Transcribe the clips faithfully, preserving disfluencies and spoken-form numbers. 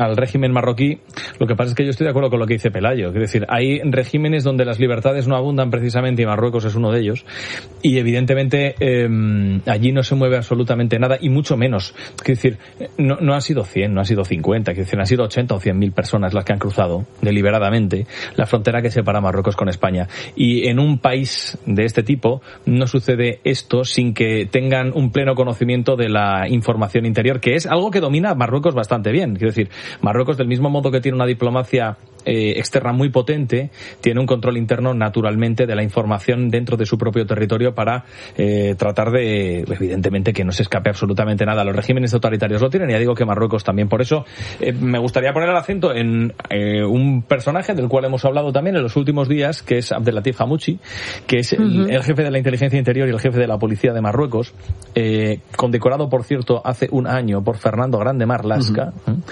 al régimen marroquí, lo que pasa es que yo estoy de acuerdo con lo que dice Pelayo. Es decir, hay regímenes donde las libertades no abundan precisamente y Marruecos es uno de ellos. Y evidentemente eh, allí no se mueve absolutamente nada y mucho menos. Es decir, no, no ha sido cien, no ha sido cincuenta, es decir, han sido ochenta o cien mil personas las que han cruzado deliberadamente la frontera que separa Marruecos con España. Y en un país de este tipo no sucede esto sin que tengan un pleno conocimiento de la información interior, que es algo que domina Marruecos bastante bien. Quiero decir, Marruecos, del mismo modo que tiene una diplomacia eh, externa muy potente, tiene un control interno naturalmente de la información dentro de su propio territorio para eh, tratar de, evidentemente, que no se escape absolutamente nada. Los regímenes totalitarios lo tienen, y ya digo que Marruecos también. Por eso eh, me gustaría poner el acento en eh, un personaje del cual hemos hablado también en los últimos días, que es Abdelatif Hamouchi, que es el, uh-huh. el jefe de la inteligencia interior y el jefe de la policía de Marruecos, eh, condecorado, por cierto, hace un año por Fernando Grande Marlaska, uh-huh.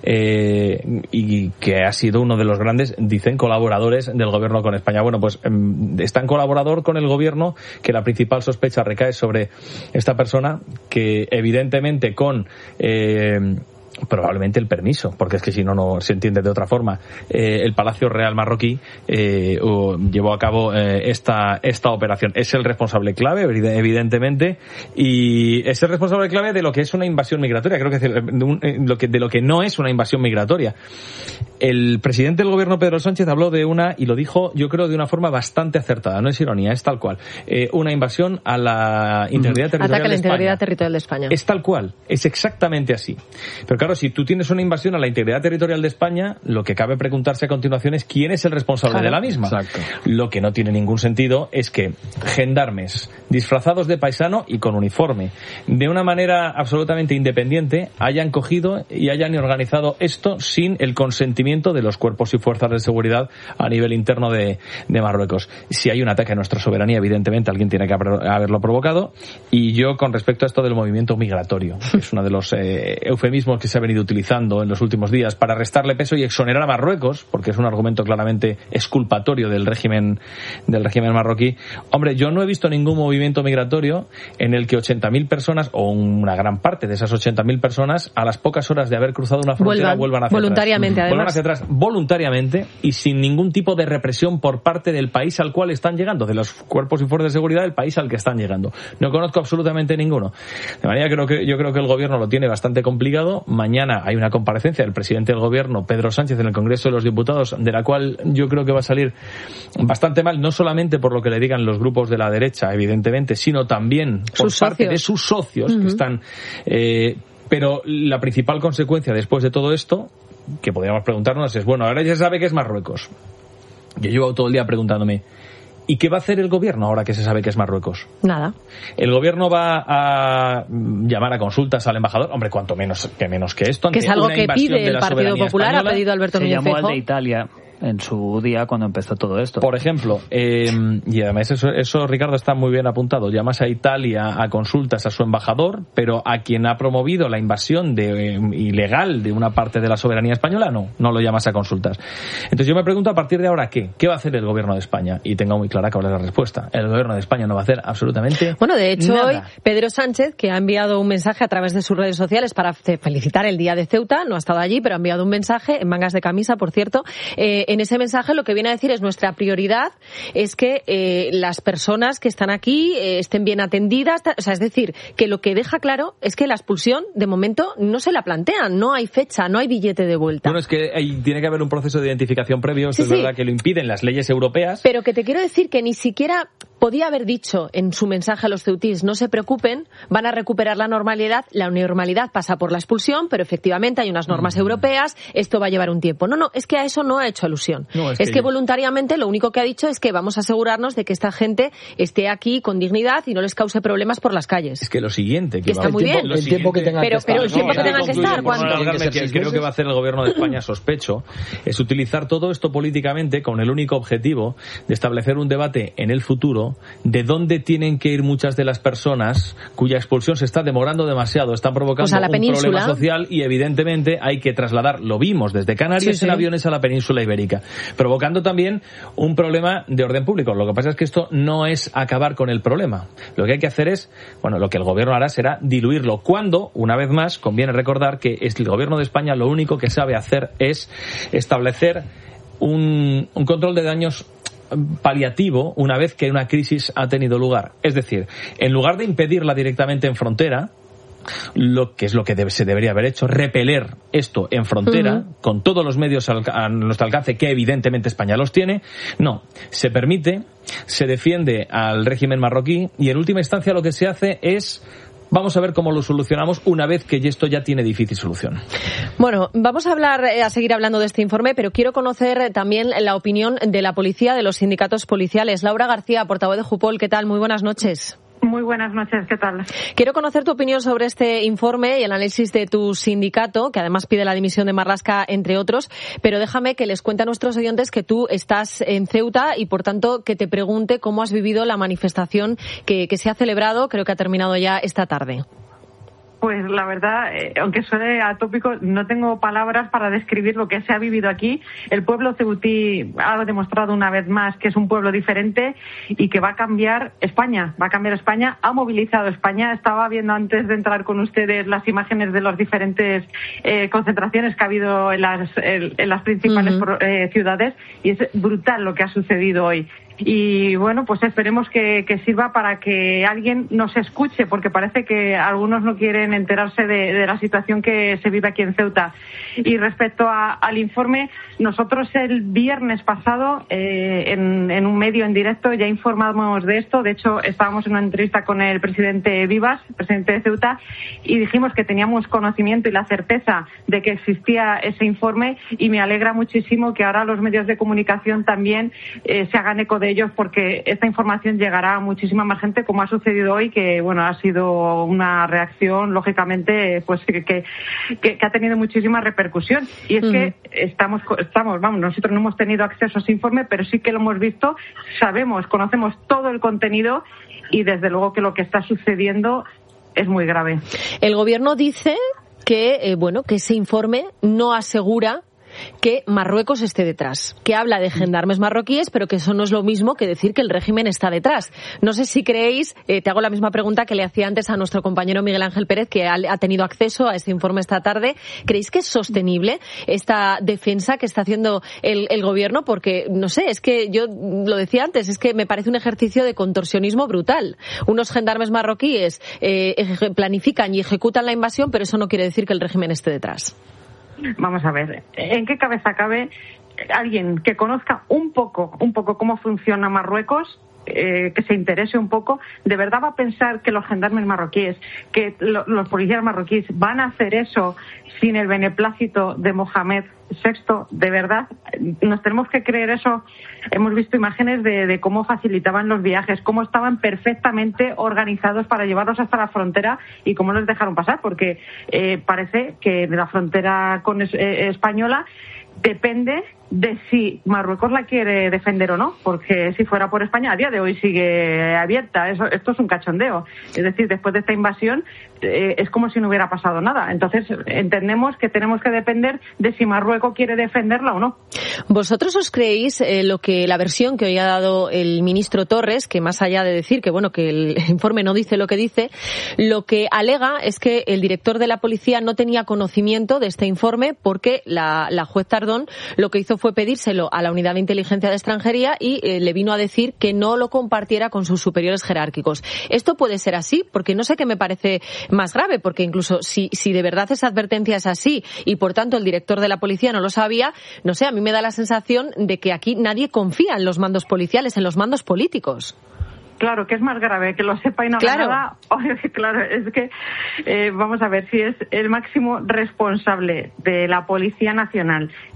eh, y que ha sido uno de los grandes, dicen, colaboradores del gobierno con España. Bueno, pues eh, es tan colaborador con el gobierno que la principal sospecha recae sobre esta persona, que evidentemente con eh, probablemente el permiso, porque es que si no, no se entiende de otra forma, eh, el Palacio Real marroquí eh, uh, llevó a cabo eh, esta esta operación. Es el responsable clave, evidentemente, y es el responsable clave de lo que es una invasión migratoria. Creo que es de, un, lo que de lo que no es una invasión migratoria. El presidente del gobierno, Pedro Sánchez, habló de una, y lo dijo, yo creo, de una forma bastante acertada, no es ironía, es tal cual, eh, una invasión a la integridad territorial Ataque a la de España. integridad territorial de España. Es tal cual, es exactamente así. Pero claro, si tú tienes una invasión a la integridad territorial de España, lo que cabe preguntarse a continuación es quién es el responsable claro. de la misma. Exacto. Lo que no tiene ningún sentido es que gendarmes disfrazados de paisano y con uniforme, de una manera absolutamente independiente, hayan cogido y hayan organizado esto sin el consentimiento de los cuerpos y fuerzas de seguridad a nivel interno de, de Marruecos. Si hay un ataque a nuestra soberanía, evidentemente alguien tiene que haberlo provocado. Y yo, con respecto a esto del movimiento migratorio, que es uno de los eh, eufemismos que se ha venido utilizando en los últimos días para restarle peso y exonerar a Marruecos, porque es un argumento claramente exculpatorio del régimen del régimen marroquí. Hombre, yo no he visto ningún movimiento migratorio en el que ochenta mil personas, o una gran parte de esas ochenta mil personas, a las pocas horas de haber cruzado una frontera, vuelvan, vuelvan hacia voluntariamente, atrás. Además. Vuelvan hacia atrás voluntariamente y sin ningún tipo de represión por parte del país al cual están llegando, de los cuerpos y fuerzas de seguridad del país al que están llegando. No conozco absolutamente ninguno. De manera que creo que yo creo que el gobierno lo tiene bastante complicado. Mañana hay una comparecencia del presidente del gobierno, Pedro Sánchez, en el Congreso de los Diputados, de la cual yo creo que va a salir bastante mal, no solamente por lo que le digan los grupos de la derecha, evidentemente, sino también por sus parte socios. de sus socios, uh-huh. que están... Eh, pero la principal consecuencia después de todo esto, que podríamos preguntarnos, es, bueno, ahora ya se sabe que es Marruecos. Yo llevo todo el día preguntándome, ¿y qué va a hacer el gobierno ahora que se sabe que es Marruecos? Nada. ¿El gobierno va a llamar a consultas al embajador? Hombre, cuanto menos que menos que esto. Que es algo que pide el Partido Popular, ha pedido Alberto Núñez Feijóo. Se llamó al de Italia en su día cuando empezó todo esto. Por ejemplo, eh, y además eso, eso, Ricardo, está muy bien apuntado. Llamas a Italia a consultas a su embajador, pero a quien ha promovido la invasión de, eh, ilegal de una parte de la soberanía española, no, no lo llamas a consultas. Entonces yo me pregunto, a partir de ahora, ¿qué? ¿Qué va a hacer el gobierno de España? Y tengo muy clara cuál es la respuesta. El gobierno de España no va a hacer absolutamente Bueno, de hecho, nada. Hoy Pedro Sánchez, que ha enviado un mensaje a través de sus redes sociales para felicitar el Día de Ceuta, no ha estado allí, pero ha enviado un mensaje, en mangas de camisa, por cierto. Eh, en ese mensaje lo que viene a decir es: nuestra prioridad es que eh, las personas que están aquí eh, estén bien atendidas. O sea, es decir, que lo que deja claro es que la expulsión, de momento, no se la plantean. No hay fecha, no hay billete de vuelta. Bueno, es que hay, tiene que haber un proceso de identificación previo. Esto sí, es sí. verdad que lo impiden las leyes europeas. Pero que te quiero decir que ni siquiera podía haber dicho en su mensaje a los ceutís: no se preocupen, van a recuperar la normalidad. La normalidad pasa por la expulsión, pero efectivamente hay unas normas mm. europeas, esto va a llevar un tiempo. No, no, es que a eso no ha hecho alusión. No, es, es que, que yo... voluntariamente lo único que ha dicho es que vamos a asegurarnos de que esta gente esté aquí con dignidad y no les cause problemas por las calles. Es que lo siguiente... Que, que está va... muy el tiempo, bien. El tiempo que tengan pero, que estar. Pero el tiempo no, que tengan que estar, ¿cuánto? Que creo que va a hacer el gobierno de España, sospecho, es utilizar todo esto políticamente con el único objetivo de establecer un debate en el futuro claro de dónde tienen que ir muchas de las personas cuya expulsión se está demorando demasiado, están provocando pues a la un península. problema social y evidentemente hay que trasladar, lo vimos desde Canarias sí, sí. en aviones a la península ibérica, provocando también un problema de orden público. Lo que pasa es que esto no es acabar con el problema. Lo que hay que hacer es, bueno, lo que el gobierno hará será diluirlo, cuando, una vez más, conviene recordar que el gobierno de España lo único que sabe hacer es establecer un, un control de daños paliativo una vez que una crisis ha tenido lugar. Es decir, en lugar de impedirla directamente en frontera, lo que es lo que debe, se debería haber hecho, repeler esto en frontera, uh-huh. con todos los medios al, a nuestro alcance, que evidentemente España los tiene. No, se permite, se defiende al régimen marroquí y en última instancia lo que se hace es... Vamos a ver cómo lo solucionamos una vez que esto ya tiene difícil solución. Bueno, vamos a hablar, a seguir hablando de este informe, pero quiero conocer también la opinión de la policía, de los sindicatos policiales. Laura García, portavoz de Jupol, ¿qué tal? Muy buenas noches. Muy buenas noches, ¿qué tal? Quiero conocer tu opinión sobre este informe y el análisis de tu sindicato, que además pide la dimisión de Marlaska, entre otros, pero déjame que les cuente a nuestros oyentes que tú estás en Ceuta y, por tanto, que te pregunte cómo has vivido la manifestación que, que se ha celebrado, creo que ha terminado ya esta tarde. Pues la verdad, eh, aunque suene atópico, no tengo palabras para describir lo que se ha vivido aquí. El pueblo ceutí ha demostrado una vez más que es un pueblo diferente y que va a cambiar España. Va a cambiar España, ha movilizado España. Estaba viendo antes de entrar con ustedes las imágenes de las diferentes eh, concentraciones que ha habido en las, en, en las principales uh-huh. eh, ciudades y es brutal lo que ha sucedido hoy. Y bueno, pues esperemos que, que sirva para que alguien nos escuche, porque parece que algunos no quieren enterarse de, de la situación que se vive aquí en Ceuta. Y respecto a, al informe, nosotros el viernes pasado, eh, en, en un medio en directo, ya informamos de esto. De hecho, estábamos en una entrevista con el presidente Vivas, el presidente de Ceuta, y dijimos que teníamos conocimiento y la certeza de que existía ese informe, y me alegra muchísimo que ahora los medios de comunicación también eh, se hagan eco de ellos, porque esta información llegará a muchísima más gente, como ha sucedido hoy, que bueno, ha sido una reacción lógicamente pues que, que, que ha tenido muchísima repercusión. Y es uh-huh. que estamos, estamos, vamos, nosotros no hemos tenido acceso a ese informe, pero sí que lo hemos visto, sabemos, conocemos todo el contenido y desde luego que lo que está sucediendo es muy grave. El gobierno dice que eh, bueno, que ese informe no asegura que Marruecos esté detrás, que habla de gendarmes marroquíes, pero que eso no es lo mismo que decir que el régimen está detrás. No sé si creéis, eh, te hago la misma pregunta que le hacía antes a nuestro compañero Miguel Ángel Pérez, que ha, ha tenido acceso a este informe esta tarde. ¿Creéis que es sostenible esta defensa que está haciendo el, el gobierno? Porque, no sé, es que yo lo decía antes, es que me parece un ejercicio de contorsionismo brutal. Unos gendarmes marroquíes eh, planifican y ejecutan la invasión, pero eso no quiere decir que el régimen esté detrás. Vamos a ver, ¿en qué cabeza cabe alguien que conozca un poco, un poco cómo funciona Marruecos, eh, que se interese un poco, de verdad va a pensar que los gendarmes marroquíes, que lo, los policías marroquíes van a hacer eso sin el beneplácito de Mohamed sexto? De verdad, nos tenemos que creer eso. Hemos visto imágenes de, de cómo facilitaban los viajes, cómo estaban perfectamente organizados para llevarlos hasta la frontera y cómo los dejaron pasar, porque eh, parece que de la frontera con es, eh, española depende de si Marruecos la quiere defender o no, porque si fuera por España a día de hoy sigue abierta. Eso, esto es un cachondeo. Es decir, después de esta invasión eh, es como si no hubiera pasado nada. Entonces entendemos que tenemos que depender de si Marruecos quiere defenderla o no. ¿Vosotros os creéis eh, lo que la versión que hoy ha dado el ministro Torres, que más allá de decir que bueno que el informe no dice lo que dice, lo que alega es que el director de la policía no tenía conocimiento de este informe porque la, la juez Tardón lo que hizo fue pedírselo a la Unidad de Inteligencia de Extranjería y eh, le vino a decir que no lo compartiera con sus superiores jerárquicos. ¿Esto puede ser así? Porque no sé qué me parece más grave, porque incluso si, si de verdad esa advertencia es así y por tanto el director de la policía no lo sabía, no sé, a mí me da la sensación de que aquí nadie confía en los mandos policiales, en los mandos políticos. Claro, que es más grave que lo sepa y no claro. haga nada. Claro, es que eh, vamos a ver si es el máximo responsable de la Policía Nacional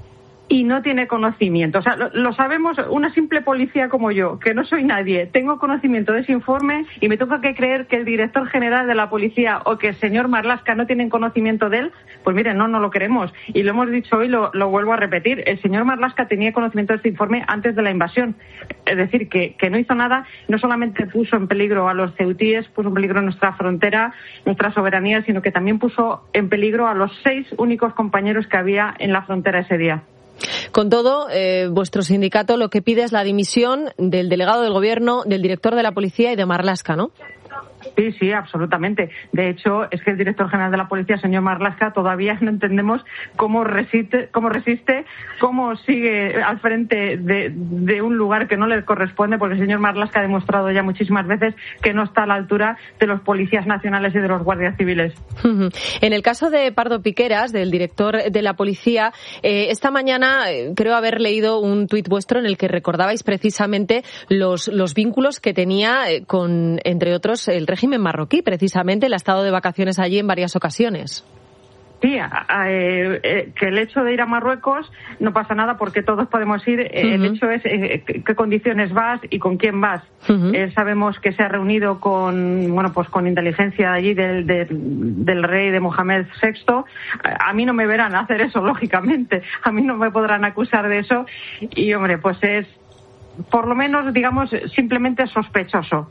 y no tiene conocimiento. O sea, lo, lo sabemos una simple policía como yo, que no soy nadie. Tengo conocimiento de ese informe y me toca que creer que el director general de la policía o que el señor Marlaska no tienen conocimiento de él. Pues miren, no, no lo queremos. Y lo hemos dicho hoy, lo, lo vuelvo a repetir. El señor Marlaska tenía conocimiento de este informe antes de la invasión. Es decir, que, que no hizo nada, no solamente puso en peligro a los ceutíes, puso en peligro nuestra frontera, nuestra soberanía, sino que también puso en peligro a los seis únicos compañeros que había en la frontera ese día. Con todo, eh, vuestro sindicato lo que pide es la dimisión del delegado del gobierno, del director de la policía y de Marlaska, ¿no? Sí, sí, absolutamente. De hecho, es que el director general de la policía, señor Marlaska, todavía no entendemos cómo resiste, cómo resiste, cómo sigue al frente de, de un lugar que no le corresponde, porque el señor Marlaska ha demostrado ya muchísimas veces que no está a la altura de los policías nacionales y de los guardias civiles. En el caso de Pardo Piqueras, del director de la policía, eh, esta mañana eh, creo haber leído un tuit vuestro en el que recordabais precisamente los, los vínculos que tenía eh, con, entre otros, el régimen marroquí, precisamente. Él ha estado de vacaciones allí en varias ocasiones. Sí, a, a, eh, que el hecho de ir a Marruecos no pasa nada porque todos podemos ir. Uh-huh. El hecho es eh, qué condiciones vas y con quién vas. Uh-huh. Eh, sabemos que se ha reunido con, bueno, pues con inteligencia allí del, del, del rey de Mohamed sexto. A, a mí no me verán hacer eso, lógicamente. A mí no me podrán acusar de eso. Y, hombre, pues es, por lo menos, digamos, simplemente sospechoso.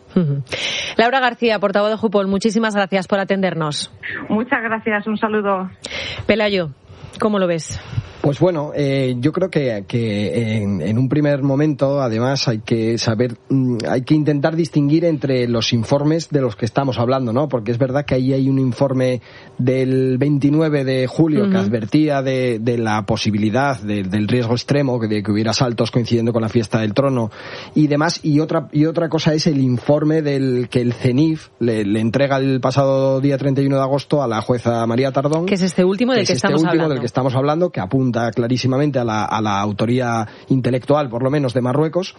Laura García, portavoz de Jupol, muchísimas gracias por atendernos. Muchas gracias, un saludo. Pelayo, ¿cómo lo ves? Pues bueno, eh, yo creo que, que en, en un primer momento, además, hay que saber, hay que intentar distinguir entre los informes de los que estamos hablando, ¿no? Porque es verdad que ahí hay un informe del veintinueve de julio uh-huh. que advertía de, de la posibilidad de, del riesgo extremo, de que hubiera saltos coincidiendo con la fiesta del trono y demás. Y otra y otra cosa es el informe del que el CENIF le, le entrega el pasado día treinta y uno de agosto a la jueza María Tardón. Que es este último del que, que es estamos este último hablando. del que estamos hablando, que apunta clarísimamente a la, a la autoría intelectual, por lo menos, de Marruecos.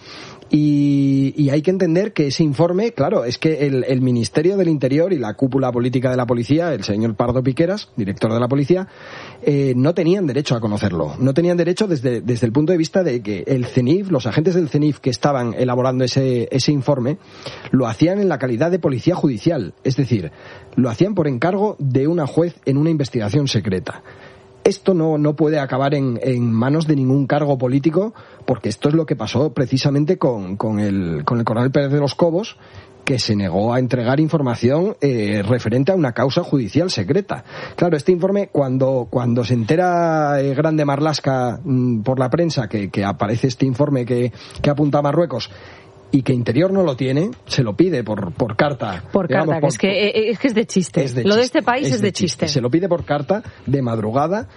Y, y hay que entender que ese informe, claro, es que el, el Ministerio del Interior y la cúpula política de la policía, el señor Pardo Piqueras, director de la policía, eh, no tenían derecho a conocerlo. No tenían derecho desde, desde el punto de vista de que el CENIF, los agentes del CENIF que estaban elaborando ese, ese informe, lo hacían en la calidad de policía judicial. Es decir, lo hacían por encargo de una juez en una investigación secreta. Esto no, no puede acabar en, en manos de ningún cargo político, porque esto es lo que pasó precisamente con, con, el, con el coronel Pérez de los Cobos, que se negó a entregar información eh, referente a una causa judicial secreta. Claro, este informe, cuando, cuando se entera eh, Grande Marlaska mmm, por la prensa que, que aparece este informe que, que apunta a Marruecos, y que Interior no lo tiene, se lo pide por, por carta. Por digamos, carta, por, es, que, es que es de chiste. Es de lo chiste, de este país es, es de, de chiste. chiste. Se lo pide por carta, de madrugada.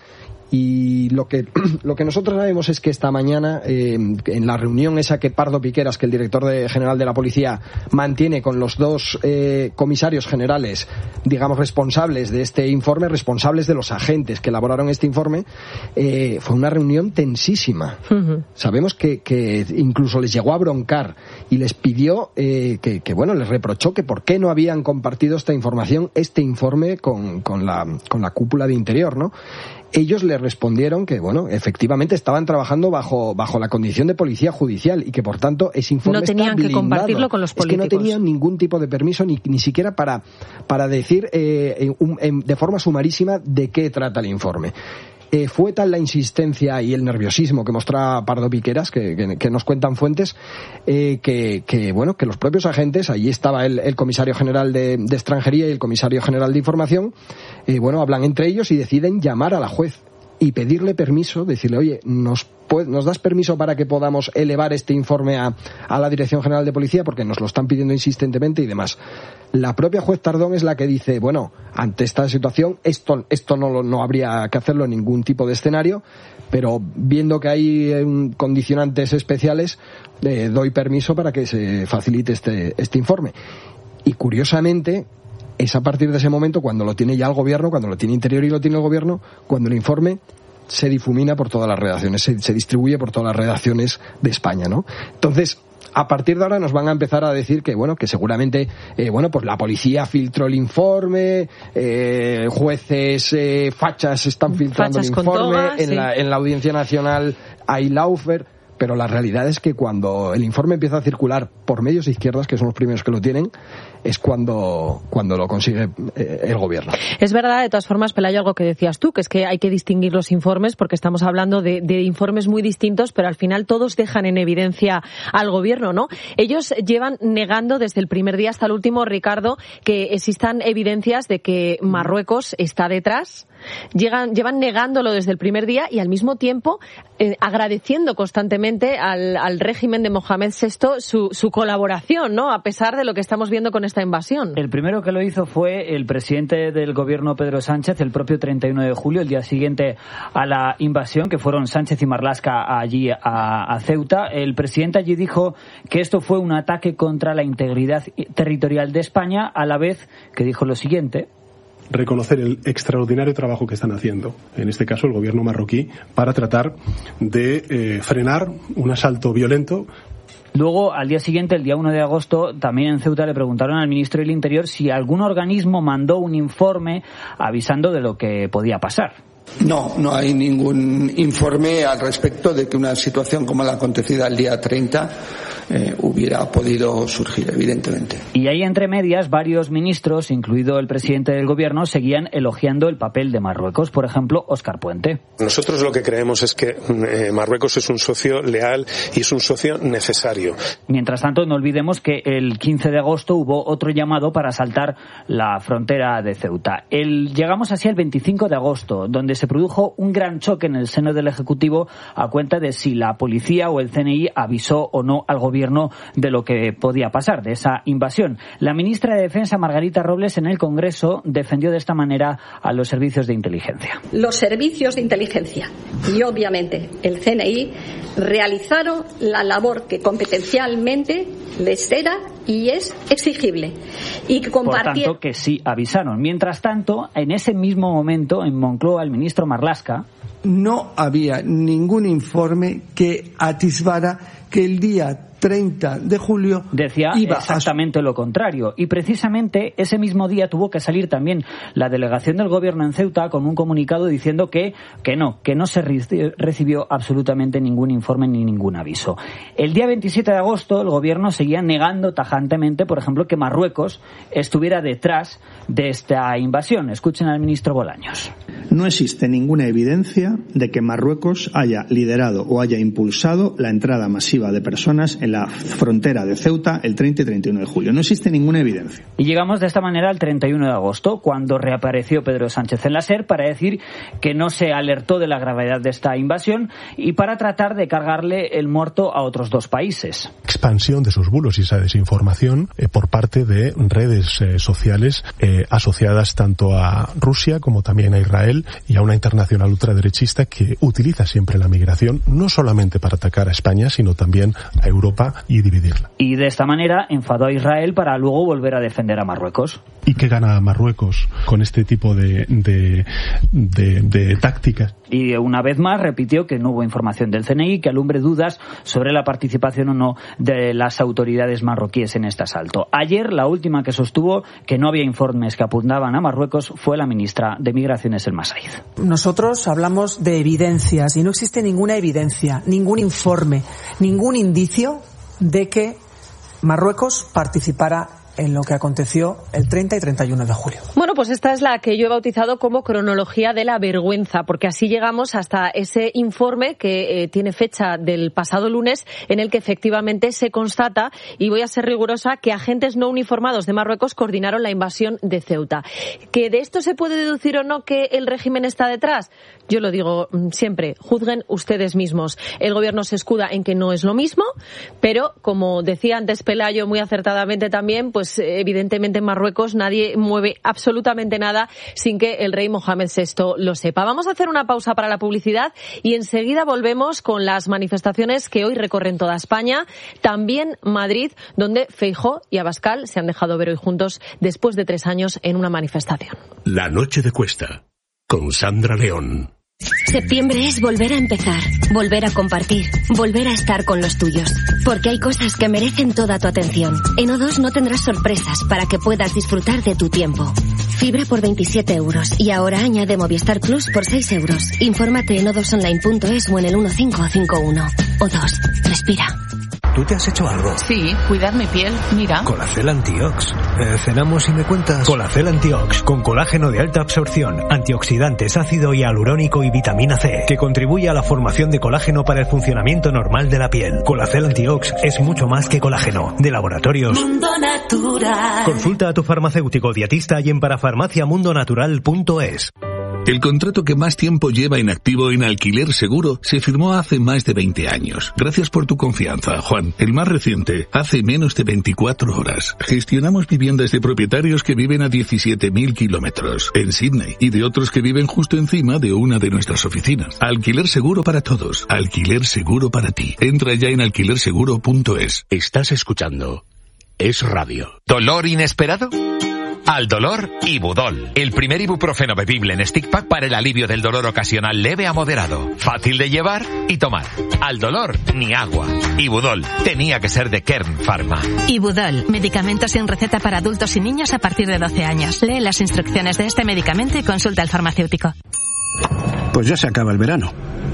Y lo que lo que nosotros sabemos es que esta mañana, eh, en la reunión esa que Pardo Piqueras, que el director de, general de la policía, mantiene con los dos eh, comisarios generales, digamos, responsables de este informe, responsables de los agentes que elaboraron este informe, eh, fue una reunión tensísima. Uh-huh. Sabemos que, que incluso les llegó a broncar y les pidió eh, que, que, bueno, les reprochó que por qué no habían compartido esta información, este informe con, con la, con la cúpula de Interior, ¿no? Ellos le respondieron que, bueno, efectivamente estaban trabajando bajo bajo la condición de policía judicial y que, por tanto, ese informe no tenían está blindado. Que compartirlo con los políticos. Es que no tenían ningún tipo de permiso ni ni siquiera para para decir eh, un, en, de forma sumarísima de qué trata el informe. Eh, fue tal la insistencia y el nerviosismo que mostraba Pardo Piqueras, que, que, que nos cuentan fuentes, eh, que, que bueno, que los propios agentes, allí estaba el, el comisario general de, de extranjería y el comisario general de información, eh, bueno, hablan entre ellos y deciden llamar a la juez y pedirle permiso, decirle, oye, nos ¿nos das permiso para que podamos elevar este informe a, a la Dirección General de Policía? Porque nos lo están pidiendo insistentemente y demás. La propia juez Tardón es la que dice, bueno, ante esta situación, esto esto no, no habría que hacerlo en ningún tipo de escenario, pero viendo que hay eh, condicionantes especiales, eh, doy permiso para que se facilite este, este informe. Y curiosamente, es a partir de ese momento, cuando lo tiene ya el gobierno, cuando lo tiene Interior y lo tiene el gobierno, cuando el informe se difumina por todas las redacciones, se, se distribuye por todas las redacciones de España, ¿no? Entonces, a partir de ahora nos van a empezar a decir que, bueno, que seguramente, eh, bueno, pues la policía filtró el informe, eh, jueces eh, fachas están filtrando fachas el informe, toma, en, sí. la, en la Audiencia Nacional hay laufer. Pero la realidad es que cuando el informe empieza a circular por medios de izquierdas, que son los primeros que lo tienen, es cuando, cuando lo consigue eh, el gobierno. Es verdad, de todas formas, Pelayo, algo que decías tú, que es que hay que distinguir los informes, porque estamos hablando de, de informes muy distintos, pero al final todos dejan en evidencia al gobierno, ¿no? Ellos llevan negando desde el primer día hasta el último, Ricardo, que existan evidencias de que Marruecos está detrás. Llegan, llevan negándolo desde el primer día y al mismo tiempo eh, agradeciendo constantemente al, al régimen de Mohamed sexto su, su colaboración, ¿no? A pesar de lo que estamos viendo con esta invasión. El primero que lo hizo fue el presidente del gobierno, Pedro Sánchez, el propio treinta y uno de julio, el día siguiente a la invasión, que fueron Sánchez y Marlaska allí a, a Ceuta. El presidente allí dijo que esto fue un ataque contra la integridad territorial de España, a la vez que dijo lo siguiente: reconocer el extraordinario trabajo que están haciendo, en este caso el gobierno marroquí, para tratar de eh, frenar un asalto violento. Luego, al día siguiente, el día uno de agosto, también en Ceuta le preguntaron al ministro del Interior si algún organismo mandó un informe avisando de lo que podía pasar. No, no hay ningún informe al respecto de que una situación como la acontecida el día treinta eh, hubiera podido surgir, evidentemente. Y ahí, entre medias, varios ministros, incluido el presidente del gobierno, seguían elogiando el papel de Marruecos. Por ejemplo, Óscar Puente. Nosotros lo que creemos es que eh, Marruecos es un socio leal y es un socio necesario. Mientras tanto, no olvidemos que el quince de agosto hubo otro llamado para asaltar la frontera de Ceuta. El, llegamos así al veinticinco de agosto, donde se produjo un gran choque en el seno del Ejecutivo a cuenta de si la policía o el C N I avisó o no al gobierno de lo que podía pasar, de esa invasión. La ministra de Defensa, Margarita Robles, en el Congreso defendió de esta manera a los servicios de inteligencia. Los servicios de inteligencia y, obviamente, el C N I realizaron la labor que competencialmente les era y es exigible. Y que compartieron... Por tanto, que sí avisaron. Mientras tanto, en ese mismo momento, en Moncloa, el ministro Marlaska... No había ningún informe que atisbara que el día treinta de julio decía iba exactamente a... lo contrario. Y precisamente ese mismo día tuvo que salir también la delegación del gobierno en Ceuta con un comunicado diciendo que, que no, que no se recibió absolutamente ningún informe ni ningún aviso. El día veintisiete de agosto el gobierno seguía negando tajantemente, por ejemplo, que Marruecos estuviera detrás de esta invasión. Escuchen al ministro Bolaños. No existe ninguna evidencia de que Marruecos haya liderado o haya impulsado la entrada masiva de personas en la frontera de Ceuta el treinta y treinta y uno de julio. No existe ninguna evidencia. Y llegamos de esta manera al treinta y uno de agosto, cuando reapareció Pedro Sánchez en la SER para decir que no se alertó de la gravedad de esta invasión y para tratar de cargarle el muerto a otros dos países. Expansión de esos bulos y esa desinformación eh, por parte de redes eh, sociales eh, asociadas tanto a Rusia como también a Israel y a una internacional ultraderechista que utiliza siempre la migración no solamente para atacar a España, sino también a Europa y dividirla. Y de esta manera enfadó a Israel para luego volver a defender a Marruecos. ¿Y qué gana Marruecos con este tipo de, de, de, de tácticas? Y una vez más repitió que no hubo información del C N I que alumbre dudas sobre la participación o no de las autoridades marroquíes en este asalto. Ayer, la última que sostuvo que no había informes que apuntaban a Marruecos fue la ministra de Migraciones, Elma Saíz. Nosotros hablamos de evidencias y no existe ninguna evidencia, ningún informe, ningún indicio de que Marruecos participara en lo que aconteció el treinta y treinta y uno de julio. Bueno, pues esta es la que yo he bautizado como cronología de la vergüenza, porque así llegamos hasta ese informe que eh, tiene fecha del pasado lunes, en el que efectivamente se constata, y voy a ser rigurosa, que agentes no uniformados de Marruecos coordinaron la invasión de Ceuta. ¿Que de esto se puede deducir o no que el régimen está detrás? Yo lo digo siempre, juzguen ustedes mismos. El gobierno se escuda en que no es lo mismo, pero como decía antes Pelayo muy acertadamente también, pues evidentemente en Marruecos nadie mueve absolutamente nada sin que el rey Mohamed sexto lo sepa. Vamos a hacer una pausa para la publicidad y enseguida volvemos con las manifestaciones que hoy recorren toda España, también Madrid, donde Feijóo y Abascal se han dejado ver hoy juntos después de tres años en una manifestación. La noche de Cuesta, con Sandra León. Septiembre es volver a empezar, volver a compartir, volver a estar con los tuyos. Porque hay cosas que merecen toda tu atención. En O dos no tendrás sorpresas para que puedas disfrutar de tu tiempo. Fibra por veintisiete euros y ahora añade Movistar Plus por seis euros. Infórmate en o dos online punto es o en el uno cinco cinco uno. O dos, respira. ¿Tú te has hecho algo? Sí, cuidar mi piel, mira. Colacel Antiox. Eh, ¿Cenamos y me cuentas? Colacel Antiox, con colágeno de alta absorción, antioxidantes, ácido hialurónico y vitamina C, que contribuye a la formación de colágeno para el funcionamiento normal de la piel. Colacel Antiox es mucho más que colágeno. De Laboratorios Mundo Natural. Consulta a tu farmacéutico dietista y en parafarmacia mundo natural punto es. El contrato que más tiempo lleva en activo en Alquiler Seguro se firmó hace más de veinte años. Gracias por tu confianza, Juan. El más reciente, hace menos de veinticuatro horas. Gestionamos viviendas de propietarios que viven a diecisiete mil kilómetros en Sydney y de otros que viven justo encima de una de nuestras oficinas. Alquiler Seguro para todos. Alquiler Seguro para ti. Entra ya en alquiler seguro punto es. Estás escuchando Es Radio. ¿Dolor inesperado? Al dolor, Ibudol, el primer ibuprofeno bebible en stick pack para el alivio del dolor ocasional leve a moderado, fácil de llevar y tomar. Al dolor, ni agua. Ibudol, tenía que ser de Kern Pharma. Ibudol, medicamento sin receta para adultos y niños a partir de doce años. Lee las instrucciones de este medicamento y consulta al farmacéutico. Pues ya se acaba el verano.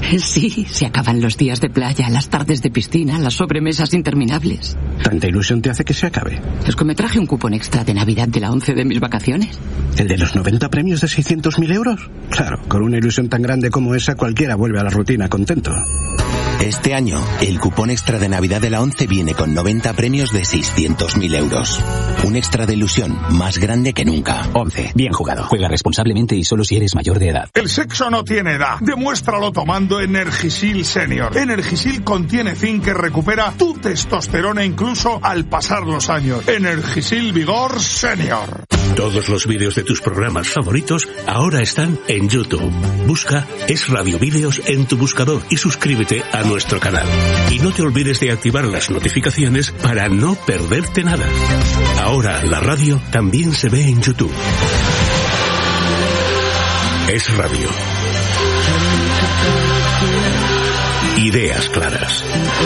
Sí, se acaban los días de playa, las tardes de piscina, las sobremesas interminables. ¿Tanta ilusión te hace que se acabe? Es que me traje un cupón extra de Navidad de la once de mis vacaciones. ¿El de los noventa premios de seiscientos mil euros? Claro, con una ilusión tan grande como esa cualquiera vuelve a la rutina contento. Este año, el cupón extra de Navidad de la once viene con noventa premios de seiscientos mil euros. Un extra de ilusión más grande que nunca. once. Bien jugado. Juega responsablemente y solo si eres mayor de edad. El sexo no tiene edad. Demuéstralo tomando Energisil Senior. Energisil contiene zinc que recupera tu testosterona incluso al pasar los años. Energisil Vigor Senior. Todos los vídeos de tus programas favoritos ahora están en YouTube. Busca Es Radio Vídeos en tu buscador y suscríbete a nuestro canal. Y no te olvides de activar las notificaciones para no perderte nada. Ahora la radio también se ve en YouTube. Es Radio. Ideas claras.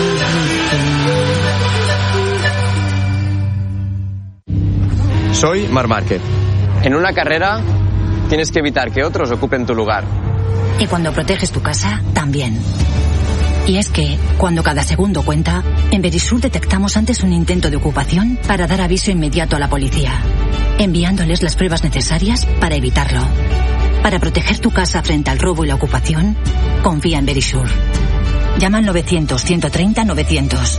Soy Marc Márquez. En una carrera tienes que evitar que otros ocupen tu lugar. Y cuando proteges tu casa, también. Y es que, cuando cada segundo cuenta, en Verisur detectamos antes un intento de ocupación para dar aviso inmediato a la policía, enviándoles las pruebas necesarias para evitarlo. Para proteger tu casa frente al robo y la ocupación, confía en Verisur. Llama al novecientos, ciento treinta, novecientos.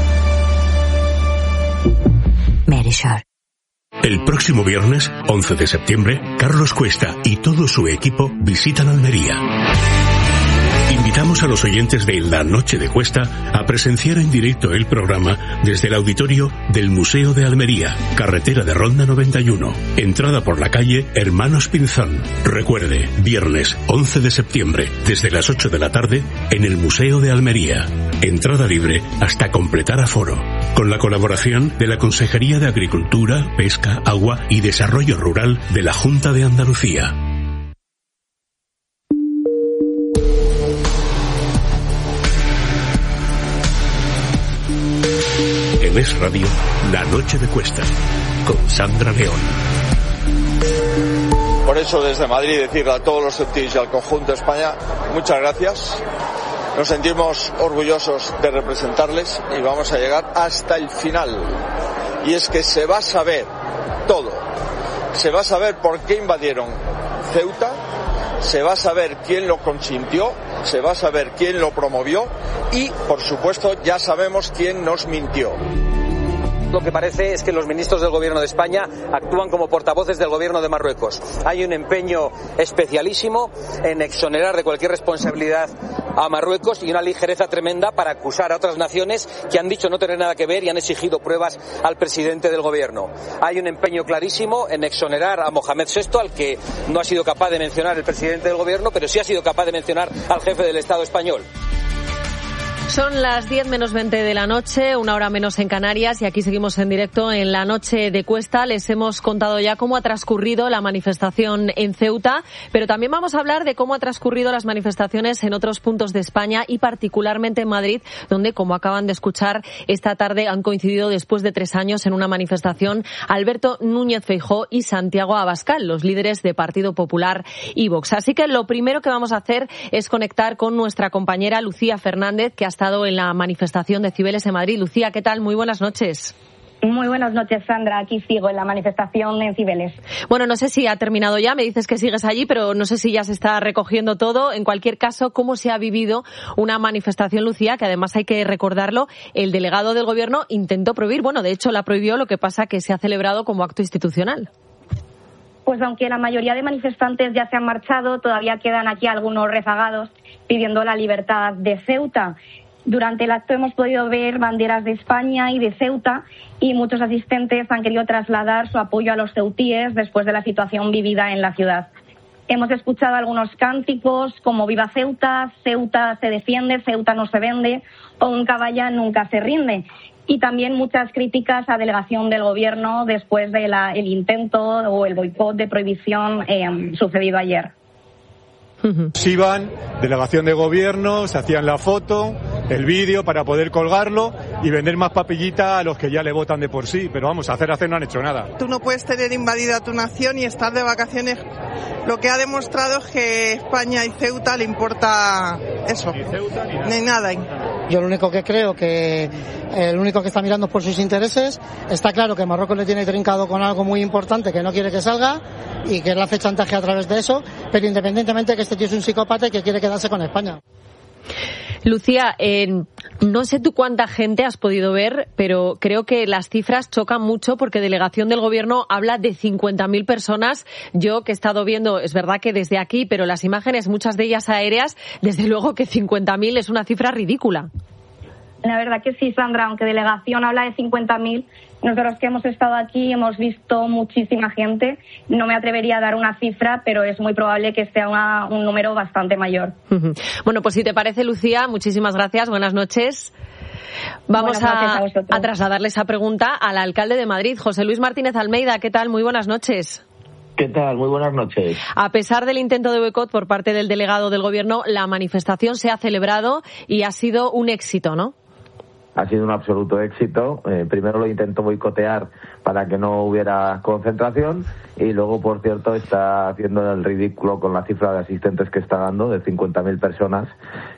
Verisur. El próximo viernes, once de septiembre, Carlos Cuesta y todo su equipo visitan Almería. Invitamos a los oyentes de La Noche de Cuesta a presenciar en directo el programa desde el auditorio del Museo de Almería, carretera de Ronda noventa y uno, entrada por la calle Hermanos Pinzón. Recuerde, viernes once de septiembre, desde las ocho de la tarde, en el Museo de Almería. Entrada libre hasta completar aforo. Con la colaboración de la Consejería de Agricultura, Pesca, Agua y Desarrollo Rural de la Junta de Andalucía. En Es Radio, La Noche de Cuesta, con Sandra León. Por eso desde Madrid decirle a todos los ceutíes y al conjunto de España, muchas gracias. Nos sentimos orgullosos de representarles y vamos a llegar hasta el final. Y es que se va a saber todo. Se va a saber por qué invadieron Ceuta, se va a saber quién lo consintió, se va a saber quién lo promovió y, por supuesto, ya sabemos quién nos mintió. Lo que parece es que los ministros del Gobierno de España actúan como portavoces del Gobierno de Marruecos. Hay un empeño especialísimo en exonerar de cualquier responsabilidad a Marruecos y una ligereza tremenda para acusar a otras naciones que han dicho no tener nada que ver y han exigido pruebas al presidente del Gobierno. Hay un empeño clarísimo en exonerar a Mohamed sexto, al que no ha sido capaz de mencionar el presidente del Gobierno, pero sí ha sido capaz de mencionar al jefe del Estado español. Son las diez menos veinte de la noche, una hora menos en Canarias, y aquí seguimos en directo en la noche de Cuesta. Les hemos contado ya cómo ha transcurrido la manifestación en Ceuta, pero también vamos a hablar de cómo ha transcurrido las manifestaciones en otros puntos de España y particularmente en Madrid, donde, como acaban de escuchar, esta tarde han coincidido después de tres años en una manifestación Alberto Núñez Feijóo y Santiago Abascal, los líderes de Partido Popular y Vox. Así que lo primero que vamos a hacer es conectar con nuestra compañera Lucía Fernández, que ha estado en la manifestación de Cibeles en Madrid. Lucía, ¿qué tal? Muy buenas noches. Muy buenas noches, Sandra. Aquí sigo en la manifestación en Cibeles. Bueno, no sé si ha terminado ya, me dices que sigues allí, pero no sé si ya se está recogiendo todo. En cualquier caso, ¿cómo se ha vivido una manifestación, Lucía? Que además hay que recordarlo, el delegado del Gobierno intentó prohibir, bueno, de hecho la prohibió, lo que pasa que se ha celebrado como acto institucional. Pues aunque la mayoría de manifestantes ya se han marchado, todavía quedan aquí algunos rezagados pidiendo la libertad de Ceuta. Durante el acto hemos podido ver banderas de España y de Ceuta y muchos asistentes han querido trasladar su apoyo a los ceutíes después de la situación vivida en la ciudad. Hemos escuchado algunos cánticos como Viva Ceuta, Ceuta se defiende, Ceuta no se vende o Un caballa nunca se rinde. Y también muchas críticas a delegación del Gobierno después del el intento o el boicot de prohibición eh, sucedido ayer. Iban, delegación de gobierno, se hacían la foto, el vídeo para poder colgarlo y vender más papillita a los que ya le votan de por sí, pero vamos, hacer hacer no han hecho nada. Tú no puedes tener invadida tu nación y estar de vacaciones. Lo que ha demostrado es que España y Ceuta le importa eso, ni Ceuta ni nada. Ni nada. Yo lo único que creo que el único que está mirando por sus intereses. Está claro que Marruecos le tiene trincado con algo muy importante que no quiere que salga y que le hace chantaje a través de eso, pero independientemente que este tío es un psicópata y que quiere quedarse con España. Lucía, eh, no sé tú cuánta gente has podido ver, pero creo que las cifras chocan mucho porque delegación del Gobierno habla de cincuenta mil personas. Yo que he estado viendo, es verdad que desde aquí, pero las imágenes, muchas de ellas aéreas, desde luego que cincuenta mil es una cifra ridícula. La verdad que sí, Sandra, aunque delegación habla de cincuenta mil, nosotros que hemos estado aquí hemos visto muchísima gente. No me atrevería a dar una cifra, pero es muy probable que sea una, un número bastante mayor. Uh-huh. Bueno, pues si te parece, Lucía, muchísimas gracias, buenas noches. Vamos a, a trasladarle esa pregunta al alcalde de Madrid, José Luis Martínez Almeida. ¿Qué tal? Muy buenas noches. ¿Qué tal? Muy buenas noches. A pesar del intento de boicot por parte del delegado del Gobierno, la manifestación se ha celebrado y ha sido un éxito, ¿no? Ha sido un absoluto éxito. Eh, primero lo intentó boicotear para que no hubiera concentración y luego, por cierto, está haciendo el ridículo con la cifra de asistentes que está dando, de cincuenta mil personas,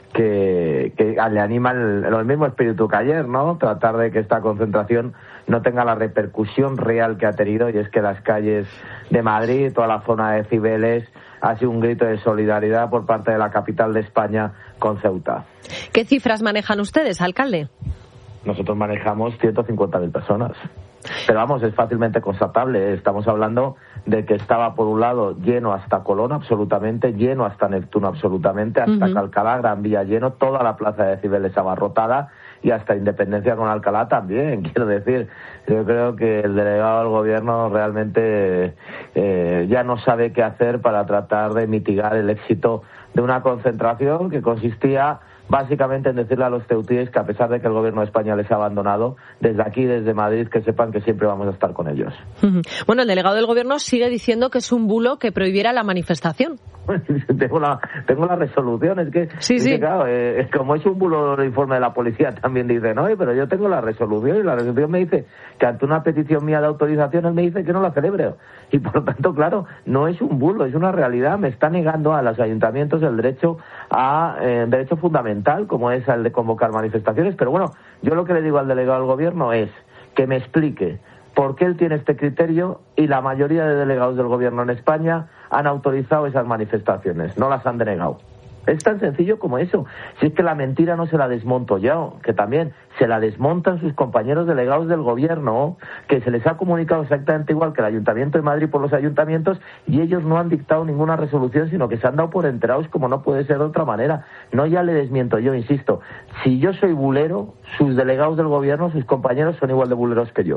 que, que le anima el, el mismo espíritu que ayer, ¿no? Tratar de que esta concentración no tenga la repercusión real que ha tenido, y es que las calles de Madrid, toda la zona de Cibeles, ha sido un grito de solidaridad por parte de la capital de España con Ceuta. ¿Qué cifras manejan ustedes, alcalde? Nosotros manejamos ciento cincuenta mil personas. Pero vamos, es fácilmente constatable. Estamos hablando de que estaba, por un lado, lleno hasta Colón absolutamente, lleno hasta Neptuno absolutamente, hasta uh-huh. Alcalá, Gran Vía lleno, toda la plaza de Cibeles abarrotada y hasta Independencia con Alcalá también. Quiero decir, yo creo que el delegado del Gobierno realmente eh, ya no sabe qué hacer para tratar de mitigar el éxito de una concentración que consistía básicamente en decirle a los ceutíes que, a pesar de que el Gobierno de España les ha abandonado, desde aquí, desde Madrid, que sepan que siempre vamos a estar con ellos. Bueno, el delegado del Gobierno sigue diciendo que es un bulo que prohibiera la manifestación. tengo la tengo la resolución, es que, sí, es sí. que claro, eh, como es un bulo el informe de la policía, también dice, no, pero yo tengo la resolución y la resolución me dice que ante una petición mía de autorización él me dice que no la celebre. Y por lo tanto, claro, no es un bulo, es una realidad. Me está negando a los ayuntamientos el derecho a eh, derecho fundamental, como es el de convocar manifestaciones. Pero bueno, yo lo que le digo al delegado del Gobierno es que me explique por qué él tiene este criterio y la mayoría de delegados del Gobierno en España han autorizado esas manifestaciones, no las han denegado. Es tan sencillo como eso. Si es que la mentira no se la desmonto yo, que también se la desmontan sus compañeros delegados del Gobierno, que se les ha comunicado exactamente igual que el Ayuntamiento de Madrid por los ayuntamientos, y ellos no han dictado ninguna resolución, sino que se han dado por enterados, como no puede ser de otra manera. No, ya le desmiento yo, insisto. Si yo soy bulero, sus delegados del Gobierno, sus compañeros, son igual de buleros que yo.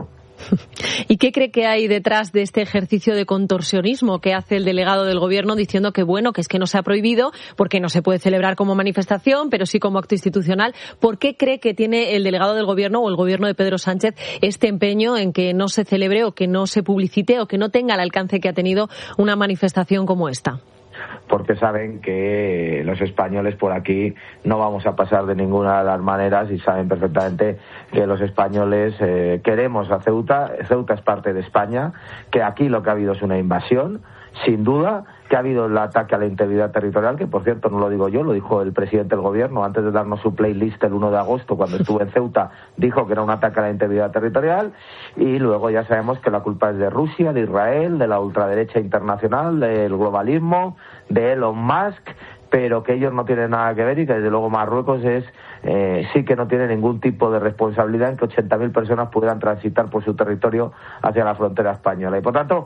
¿Y qué cree que hay detrás de este ejercicio de contorsionismo que hace el delegado del Gobierno diciendo que, bueno, que es que no se ha prohibido porque no se puede celebrar como manifestación, pero sí como acto institucional? ¿Por qué cree que tiene el delegado del Gobierno o el Gobierno de Pedro Sánchez este empeño en que no se celebre o que no se publicite o que no tenga el alcance que ha tenido una manifestación como esta? Porque saben que los españoles por aquí no vamos a pasar de ninguna de las maneras y saben perfectamente que los españoles eh, queremos a Ceuta. Ceuta es parte de España, que aquí lo que ha habido es una invasión, sin duda, que ha habido el ataque a la integridad territorial, que por cierto no lo digo yo, lo dijo el presidente del Gobierno antes de darnos su playlist el uno de agosto cuando estuvo en Ceuta, dijo que era un ataque a la integridad territorial, y luego ya sabemos que la culpa es de Rusia, de Israel, de la ultraderecha internacional, del globalismo, de Elon Musk, pero que ellos no tienen nada que ver y que desde luego Marruecos es eh, sí que no tiene ningún tipo de responsabilidad en que ochenta mil personas pudieran transitar por su territorio hacia la frontera española. Y por tanto,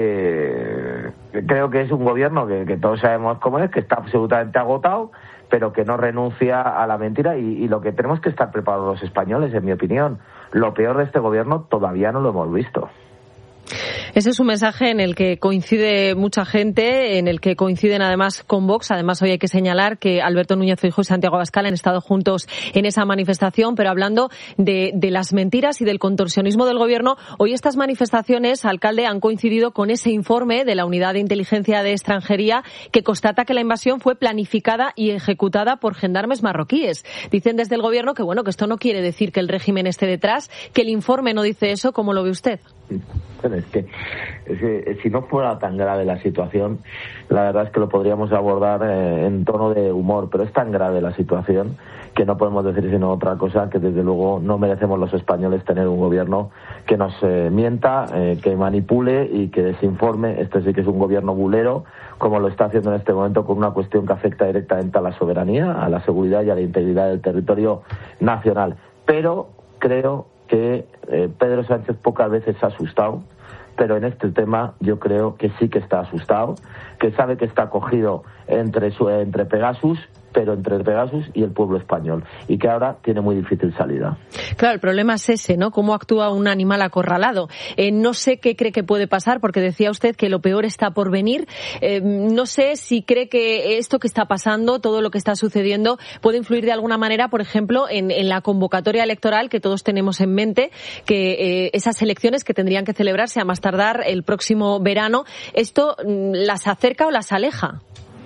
eh, creo que es un gobierno que, que todos sabemos cómo es, que está absolutamente agotado, pero que no renuncia a la mentira y, y lo que tenemos que estar preparados los españoles, en mi opinión. Lo peor de este gobierno todavía no lo hemos visto. Ese es un mensaje en el que coincide mucha gente, en el que coinciden además con Vox. Además, hoy hay que señalar que Alberto Núñez Feijóo y Santiago Abascal han estado juntos en esa manifestación, pero hablando de, de las mentiras y del contorsionismo del Gobierno, hoy estas manifestaciones, alcalde, han coincidido con ese informe de la Unidad de Inteligencia de Extranjería que constata que la invasión fue planificada y ejecutada por gendarmes marroquíes. Dicen desde el Gobierno que, bueno, que esto no quiere decir que el régimen esté detrás, que el informe no dice eso. ¿Cómo lo ve usted? Bueno, es que, es que si no fuera tan grave la situación, la verdad es que lo podríamos abordar eh, en tono de humor, pero es tan grave la situación que no podemos decir sino otra cosa, que desde luego no merecemos los españoles tener un gobierno que nos eh, mienta, eh, que manipule y que desinforme. Este sí que es un gobierno bulero, como lo está haciendo en este momento con una cuestión que afecta directamente a la soberanía, a la seguridad y a la integridad del territorio nacional. Pero creo que eh, Pedro Sánchez pocas veces se ha asustado, pero en este tema yo creo que sí que está asustado, que sabe que está cogido entre, su, entre Pegasus, pero entre Pegasus y el pueblo español, y que ahora tiene muy difícil salida. Claro, el problema es ese, ¿no? Cómo actúa un animal acorralado. Eh, no sé qué cree que puede pasar, porque decía usted que lo peor está por venir. Eh, no sé si cree que esto que está pasando, todo lo que está sucediendo, puede influir de alguna manera, por ejemplo, en, en la convocatoria electoral que todos tenemos en mente, que eh, esas elecciones que tendrían que celebrarse a más tardar el próximo verano, ¿esto las acerca o las aleja?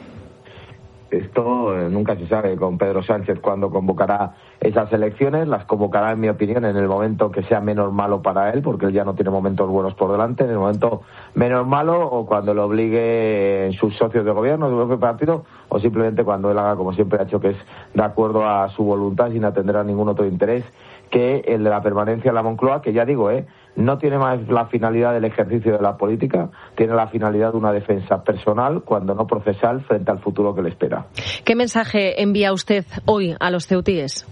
Esto eh, nunca se sabe con Pedro Sánchez cuándo convocará esas elecciones. Las convocará, en mi opinión, en el momento que sea menos malo para él, porque él ya no tiene momentos buenos por delante, en el momento menos malo, o cuando lo obligue sus socios de gobierno, su propio partido, o simplemente cuando él haga como siempre ha hecho, que es de acuerdo a su voluntad, sin atender a ningún otro interés que el de la permanencia en la Moncloa, que ya digo, eh, no tiene más la finalidad del ejercicio de la política, tiene la finalidad de una defensa personal, cuando no procesal, frente al futuro que le espera. ¿Qué mensaje envía usted hoy a los ceutíes?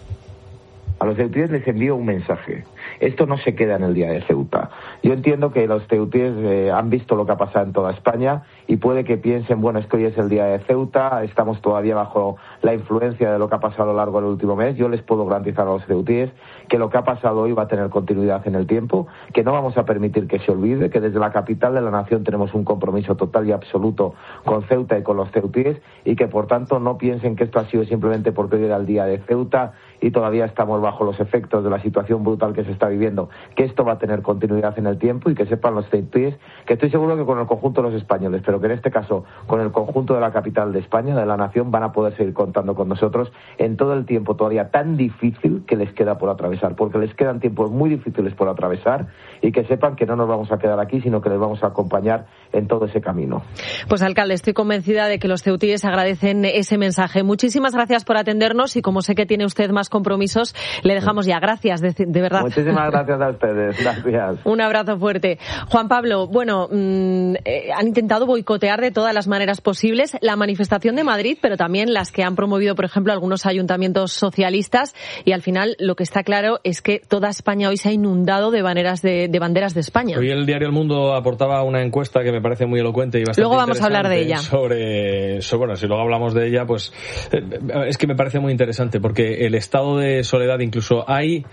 A los ceutíes les envío un mensaje. Esto no se queda en el día de Ceuta. Yo entiendo que los ceutíes eh, han visto lo que ha pasado en toda España y puede que piensen, bueno, es que hoy es el día de Ceuta, estamos todavía bajo la influencia de lo que ha pasado a lo largo del último mes. Yo les puedo garantizar a los ceutíes que lo que ha pasado hoy va a tener continuidad en el tiempo, que no vamos a permitir que se olvide, que desde la capital de la nación tenemos un compromiso total y absoluto con Ceuta y con los ceutíes, y que por tanto no piensen que esto ha sido simplemente porque hoy era el día de Ceuta y todavía estamos bajo los efectos de la situación brutal que se está viviendo, que esto va a tener continuidad en el tiempo, y que sepan los ceutíes que estoy seguro que con el conjunto de los españoles, pero que en este caso con el conjunto de la capital de España, de la nación, van a poder seguir contando con nosotros en todo el tiempo todavía tan difícil que les queda por atravesar, porque les quedan tiempos muy difíciles por atravesar, y que sepan que no nos vamos a quedar aquí, sino que les vamos a acompañar en todo ese camino. Pues alcalde, estoy convencida de que los ceutíes agradecen ese mensaje. Muchísimas gracias por atendernos, y como sé que tiene usted más compromisos, le dejamos ya. Gracias, de, de verdad. Muchísimas gracias a ustedes. Gracias. Un abrazo fuerte. Juan Pablo, bueno, mmm, eh, han intentado boicotear de todas las maneras posibles la manifestación de Madrid, pero también las que han promovido, por ejemplo, algunos ayuntamientos socialistas, y al final lo que está claro es que toda España hoy se ha inundado de banderas de, de banderas de España. Hoy el diario El Mundo aportaba una encuesta que me parece muy elocuente y bastante luego vamos a hablar de ella. Sobre, sobre, bueno, si luego hablamos de ella, pues eh, es que me parece muy interesante, porque el estado de soledad, incluso hay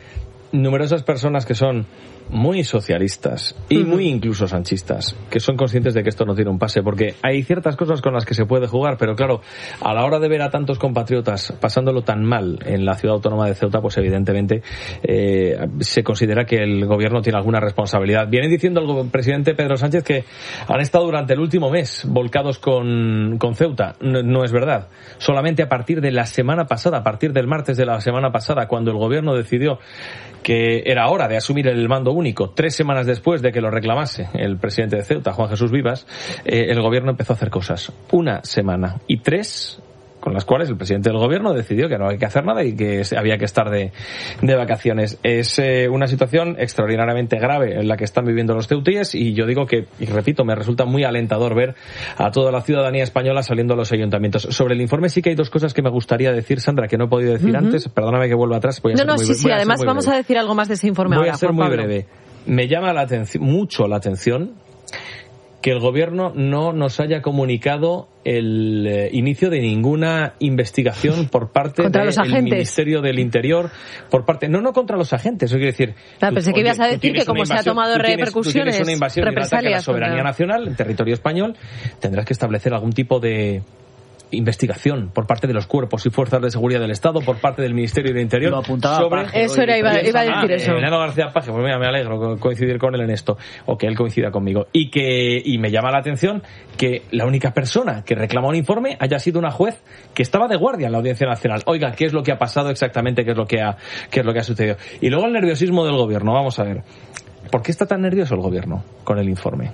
numerosas personas que son muy socialistas y muy incluso sanchistas, que son conscientes de que esto no tiene un pase, porque hay ciertas cosas con las que se puede jugar, pero claro, a la hora de ver a tantos compatriotas pasándolo tan mal en la ciudad autónoma de Ceuta, pues evidentemente eh, se considera que el gobierno tiene alguna responsabilidad. Viene diciendo el presidente Pedro Sánchez que han estado durante el último mes volcados con, con Ceuta. No, no es verdad. Solamente a partir de la semana pasada, a partir del martes de la semana pasada, cuando el gobierno decidió que era hora de asumir el mando único, tres semanas después de que lo reclamase el presidente de Ceuta, Juan Jesús Vivas, eh, el gobierno empezó a hacer cosas. Una semana y tres con las cuales el presidente del gobierno decidió que no hay que hacer nada y que había que estar de, de vacaciones. Es eh, una situación extraordinariamente grave en la que están viviendo los ceutíes, y yo digo que, y repito, me resulta muy alentador ver a toda la ciudadanía española saliendo a los ayuntamientos. Sobre el informe sí que hay dos cosas que me gustaría decir, Sandra, que no he podido decir uh-huh. antes. Perdóname que vuelva atrás. Voy a no, ser no, muy, sí, sí, además vamos breve. a decir algo más de ese informe voy ahora. Voy a ser Juan muy Pablo. breve. Me llama la atención, mucho la atención que el gobierno no nos haya comunicado el eh, inicio de ninguna investigación por parte del Ministerio del Interior, por parte, no, no contra los agentes, eso quiere decir... Ah, pensé que ibas a decir que como se ha tomado repercusiones, tienes una invasión y un ataque a la soberanía contra... nacional en territorio español, tendrás que establecer algún tipo de investigación por parte de los cuerpos y fuerzas de seguridad del Estado, por parte del Ministerio del Interior. Lo apuntaba sobre Paje, eso era, iba, iba a decir ah, eso. Enano García Paje, pues mira, me alegro coincidir con él en esto, o que él coincida conmigo. Y que y me llama la atención que la única persona que reclama un informe haya sido una juez que estaba de guardia en la Audiencia Nacional. Oiga, ¿qué es lo que ha pasado exactamente? ¿Qué es lo que ha, qué es lo que ha sucedido? Y luego el nerviosismo del gobierno. Vamos a ver. ¿Por qué está tan nervioso el gobierno con el informe?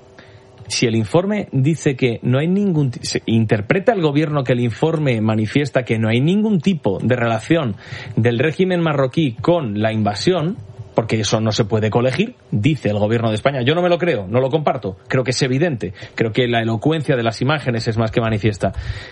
Si el informe dice que no hay ningún... Se interpreta el gobierno que el informe manifiesta que no hay ningún tipo de relación del régimen marroquí con la invasión, porque eso no se puede colegir, dice el gobierno de España. Yo no me lo creo, no lo comparto. Creo que es evidente. Creo que la elocuencia de las imágenes es más que manifiesta.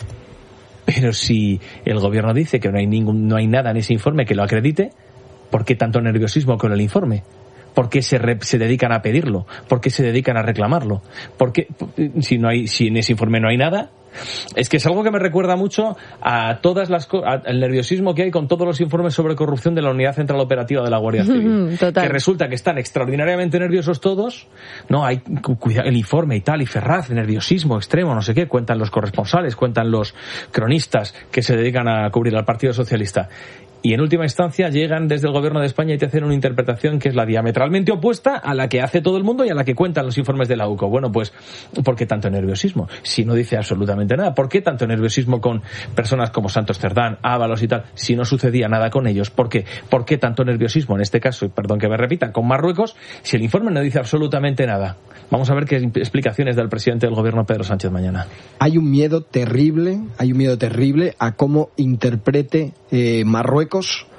Pero si el gobierno dice que no hay ningún, no hay nada en ese informe que lo acredite, ¿por qué tanto nerviosismo con el informe? ¿Por qué se, re, se dedican a pedirlo? ¿Por qué se dedican a reclamarlo? ¿Por qué, si no hay, si en ese informe no hay nada? Es que es algo que me recuerda mucho a todas las al nerviosismo que hay con todos los informes sobre corrupción de la Unidad Central Operativa de la Guardia Civil. Total. Que resulta que están extraordinariamente nerviosos todos. No, hay cuidado, el informe y tal, y Ferraz, nerviosismo extremo, no sé qué, cuentan los corresponsales, cuentan los cronistas que se dedican a cubrir al Partido Socialista. Y en última instancia llegan desde el gobierno de España y te hacen una interpretación que es la diametralmente opuesta a la que hace todo el mundo y a la que cuentan los informes de la U C O. Bueno, pues, ¿por qué tanto nerviosismo? Si no dice absolutamente nada. ¿Por qué tanto nerviosismo con personas como Santos Cerdán, Ábalos y tal? Si no sucedía nada con ellos. ¿Por qué? ¿Por qué tanto nerviosismo en este caso, y perdón que me repita, con Marruecos, si el informe no dice absolutamente nada? Vamos a ver qué explicaciones da el presidente del gobierno, Pedro Sánchez, mañana. Hay un miedo terrible, hay un miedo terrible a cómo interprete eh, Marruecos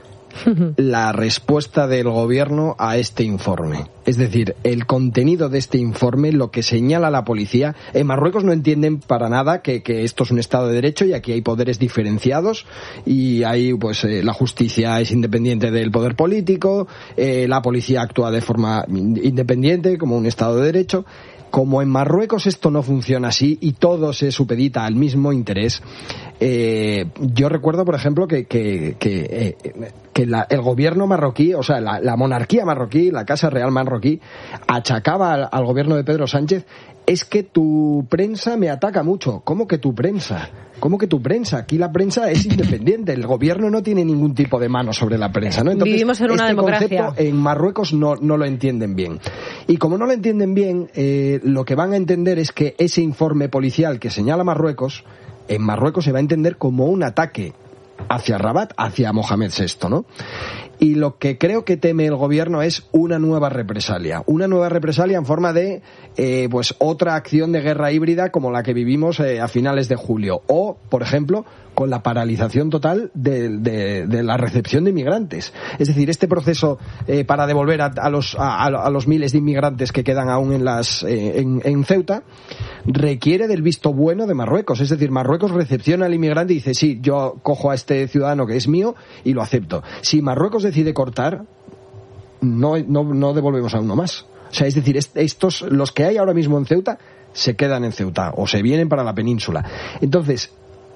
la respuesta del gobierno a este informe. Es decir, el contenido de este informe, lo que señala la policía, en Marruecos no entienden para nada que, que esto es un Estado de Derecho y aquí hay poderes diferenciados y ahí pues eh, la justicia es independiente del poder político, eh, la policía actúa de forma independiente como un Estado de Derecho. Como en Marruecos esto no funciona así y todo se supedita al mismo interés, eh, yo recuerdo, por ejemplo, que, que, que, eh, que la, el gobierno marroquí, o sea, la, la monarquía marroquí, la Casa Real marroquí, achacaba al, al gobierno de Pedro Sánchez, es que tu prensa me ataca mucho. ¿Cómo que tu prensa? ¿Cómo que tu prensa? Aquí la prensa es independiente, el gobierno no tiene ningún tipo de mano sobre la prensa, ¿no? Entonces, vivimos en una este democracia. Concepto en Marruecos no, no lo entienden bien. Y como no lo entienden bien, eh, lo que van a entender es que ese informe policial que señala Marruecos, en Marruecos se va a entender como un ataque hacia Rabat, hacia Mohamed sexto, ¿no? Y lo que creo que teme el gobierno es una nueva represalia. Una nueva represalia en forma de eh, pues otra acción de guerra híbrida como la que vivimos eh, a finales de julio. O, por ejemplo, con la paralización total de, de, de la recepción de inmigrantes. Es decir, este proceso eh, para devolver a, a, los, a, a los miles de inmigrantes que quedan aún en, las, eh, en, en Ceuta requiere del visto bueno de Marruecos. Es decir, Marruecos recepciona al inmigrante y dice, sí, yo cojo a este ciudadano que es mío y lo acepto. Si Marruecos decide cortar, no, no, no devolvemos a uno más. O sea, es decir, estos, los que hay ahora mismo en Ceuta, se quedan en Ceuta o se vienen para la península. Entonces,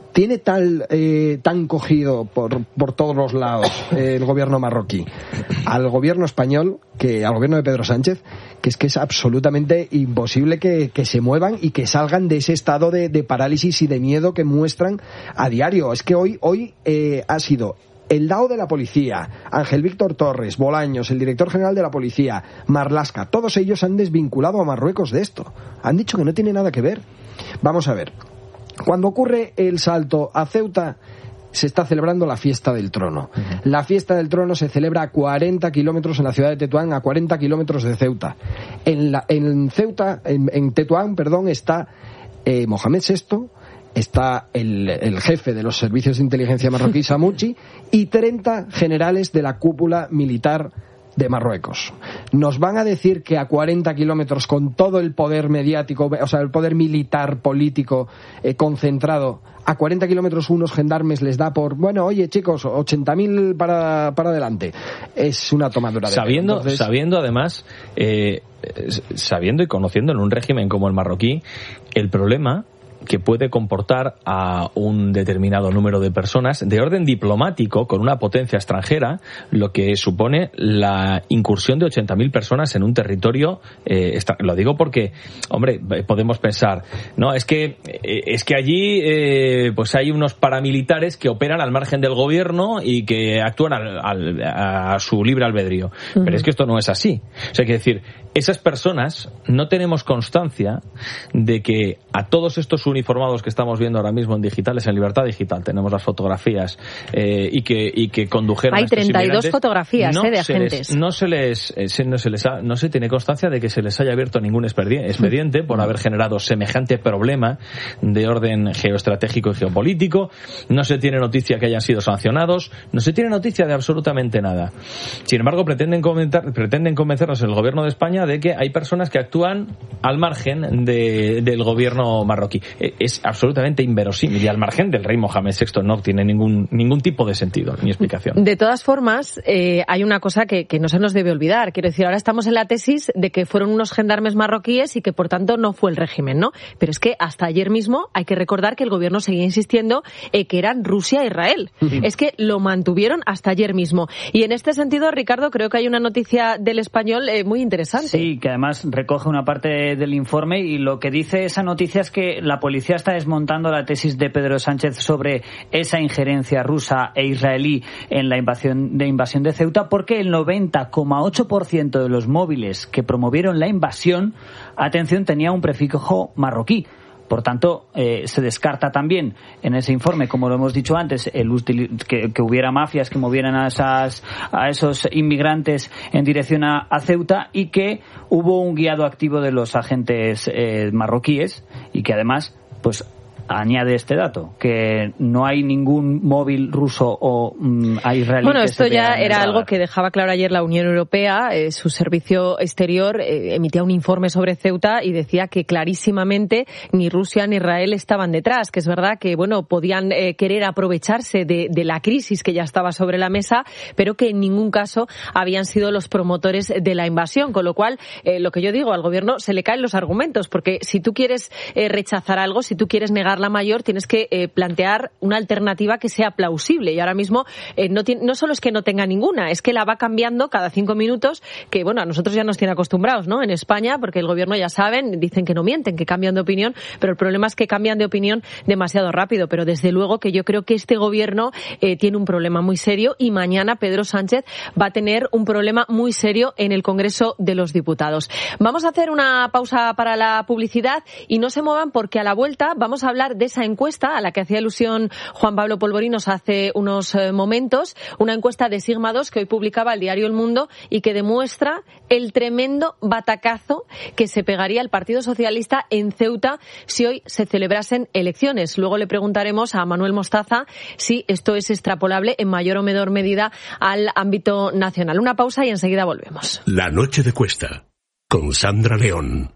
tiene tal eh, tan cogido por, por todos los lados eh, el gobierno marroquí al gobierno español, que al gobierno de Pedro Sánchez, que es que es absolutamente imposible que, que se muevan y que salgan de ese estado de, de parálisis y de miedo que muestran a diario. Es que hoy, hoy eh, ha sido el D A O de la policía, Ángel Víctor Torres, Bolaños, el director general de la policía, Marlaska, todos ellos han desvinculado a Marruecos de esto. Han dicho que no tiene nada que ver. Vamos a ver. Cuando ocurre el salto a Ceuta, se está celebrando la fiesta del trono. Uh-huh. La fiesta del trono se celebra a cuarenta kilómetros en la ciudad de Tetuán, a cuarenta kilómetros de Ceuta. En, la, en Ceuta, en, en Tetuán, perdón, está eh, Mohamed sexto, está el, el jefe de los servicios de inteligencia marroquí, Samuchi, y treinta generales de la cúpula militar de Marruecos. Nos van a decir que a cuarenta kilómetros, con todo el poder mediático, o sea, el poder militar, político, eh, concentrado, a cuarenta kilómetros unos gendarmes les da por, bueno, oye chicos, ochenta mil para, para adelante. Es una tomadura de sabiendo Entonces, Sabiendo además, eh, sabiendo y conociendo en un régimen como el marroquí, el problema que puede comportar a un determinado número de personas de orden diplomático con una potencia extranjera, lo que supone la incursión de ochenta mil personas en un territorio. Eh, extra- lo digo porque, hombre, podemos pensar, no, es que eh, es que allí eh, pues hay unos paramilitares que operan al margen del gobierno y que actúan al, al, a su libre albedrío. Uh-huh. Pero es que esto no es así. O sea, hay que decir, esas personas no tenemos constancia de que a todos estos uniformados que estamos viendo ahora mismo en digitales, en Libertad Digital, tenemos las fotografías eh, y que y que condujeron hay a estos treinta y dos fotografías no eh, de se agentes. Les, no se les eh, se, no se les ha, no se tiene constancia de que se les haya abierto ningún expediente por haber generado semejante problema de orden geoestratégico y geopolítico. No se tiene noticia que hayan sido sancionados. No se tiene noticia de absolutamente nada. Sin embargo, pretenden comentar, pretenden convencernos el gobierno de España de que hay personas que actúan al margen de, del gobierno marroquí. Es absolutamente inverosímil y al margen del rey Mohamed sexto no tiene ningún ningún tipo de sentido ni explicación. De todas formas, eh, hay una cosa que, que no se nos debe olvidar. Quiero decir, ahora estamos en la tesis de que fueron unos gendarmes marroquíes y que por tanto no fue el régimen, ¿no? Pero es que hasta ayer mismo hay que recordar que el gobierno seguía insistiendo eh, que eran Rusia e Israel. Sí. Es que lo mantuvieron hasta ayer mismo. Y en este sentido, Ricardo, creo que hay una noticia del Español eh, muy interesante. Sí, que además recoge una parte del informe y lo que dice esa noticia es que la policía está desmontando la tesis de Pedro Sánchez sobre esa injerencia rusa e israelí en la invasión de invasión de Ceuta, porque el noventa coma ocho por ciento de los móviles que promovieron la invasión, atención, tenía un prefijo marroquí. Por tanto, eh, se descarta también en ese informe, como lo hemos dicho antes, el util- que, que hubiera mafias que movieran a, esas, a esos inmigrantes en dirección a, a Ceuta, y que hubo un guiado activo de los agentes eh, marroquíes, y que además, pues, añade este dato, que no hay ningún móvil ruso o um, israelí. Bueno, esto que se ya vea era en el algo que dejaba claro ayer la Unión Europea. Eh, su servicio exterior eh, emitía un informe sobre Ceuta y decía que clarísimamente ni Rusia ni Israel estaban detrás, que es verdad que bueno podían eh, querer aprovecharse de, de la crisis que ya estaba sobre la mesa, pero que en ningún caso habían sido los promotores de la invasión, con lo cual eh, lo que yo digo, al gobierno se le caen los argumentos, porque si tú quieres eh, rechazar algo, si tú quieres negar la mayor, tienes que eh, plantear una alternativa que sea plausible, y ahora mismo eh, no, tiene, no solo es que no tenga ninguna, es que la va cambiando cada cinco minutos, que bueno, a nosotros ya nos tiene acostumbrados, ¿no? En España, porque el gobierno, ya saben, dicen que no mienten, que cambian de opinión, pero el problema es que cambian de opinión demasiado rápido. Pero desde luego que yo creo que este gobierno eh, tiene un problema muy serio, y mañana Pedro Sánchez va a tener un problema muy serio en el Congreso de los Diputados. Vamos a hacer una pausa para la publicidad y no se muevan, porque a la vuelta vamos a hablar de esa encuesta a la que hacía alusión Juan Pablo Polvorinos hace unos eh, momentos, una encuesta de Sigma dos que hoy publicaba el diario El Mundo y que demuestra el tremendo batacazo que se pegaría el Partido Socialista en Ceuta si hoy se celebrasen elecciones. Luego le preguntaremos a Manuel Mostaza si esto es extrapolable en mayor o menor medida al ámbito nacional. Una pausa y enseguida volvemos. La noche de Cuesta, con Sandra León.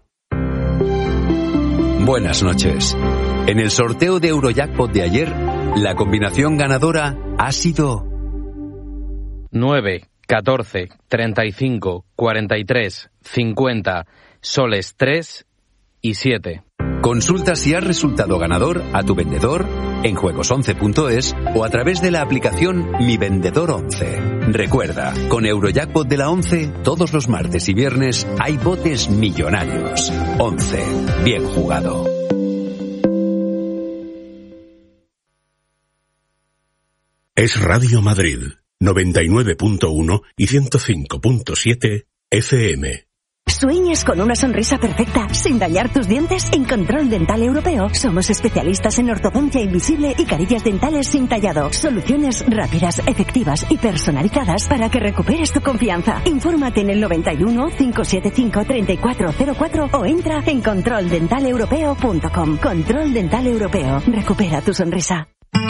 Buenas noches. En el sorteo de Eurojackpot de ayer, la combinación ganadora ha sido nueve, catorce, treinta y cinco, cuarenta y tres, cincuenta, soles tres y siete. Consulta si has resultado ganador a tu vendedor en juegos once punto es o a través de la aplicación Mi Vendedor once. Recuerda, con Eurojackpot de la once, todos los martes y viernes hay botes millonarios. once. Bien jugado. Es Radio Madrid, noventa y nueve punto uno y ciento cinco punto siete F M. ¿Sueñas con una sonrisa perfecta sin dañar tus dientes? En Control Dental Europeo somos especialistas en ortodoncia invisible y carillas dentales sin tallado. Soluciones rápidas, efectivas y personalizadas para que recuperes tu confianza. Infórmate en el noventa y uno, cinco siete cinco, treinta y cuatro cero cuatro o entra en control dental europeo punto com. Control Dental Europeo. Recupera tu sonrisa.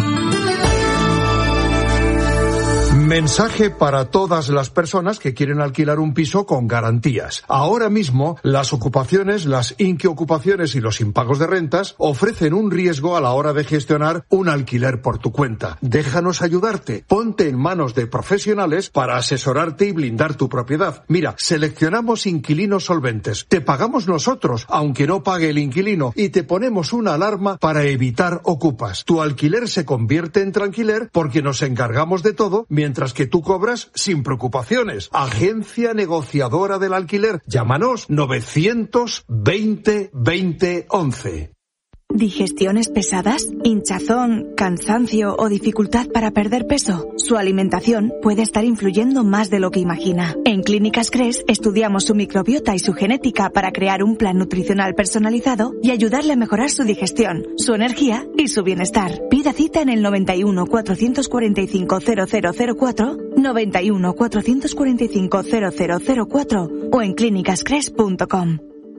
Mensaje para todas las personas que quieren alquilar un piso con garantías. Ahora mismo, las ocupaciones, las inquiocupaciones y los impagos de rentas ofrecen un riesgo a la hora de gestionar un alquiler por tu cuenta. Déjanos ayudarte. Ponte en manos de profesionales para asesorarte y blindar tu propiedad. Mira, seleccionamos inquilinos solventes. Te pagamos nosotros, aunque no pague el inquilino, y te ponemos una alarma para evitar ocupas. Tu alquiler se convierte en tranquiler porque nos encargamos de todo, mientras que tú cobras sin preocupaciones. Agencia negociadora del alquiler. Llámanos novecientos veinte veinte once. ¿Digestiones pesadas? ¿Hinchazón, cansancio o dificultad para perder peso? Su alimentación puede estar influyendo más de lo que imagina. En Clínicas Cres estudiamos su microbiota y su genética para crear un plan nutricional personalizado y ayudarle a mejorar su digestión, su energía y su bienestar. Pida cita en el noventa y uno, cuatrocientos cuarenta y cinco, cero cero cero cuatro, noventa y uno, cuatrocientos cuarenta y cinco, cero cero cero cuatro o en clínicas cres punto com.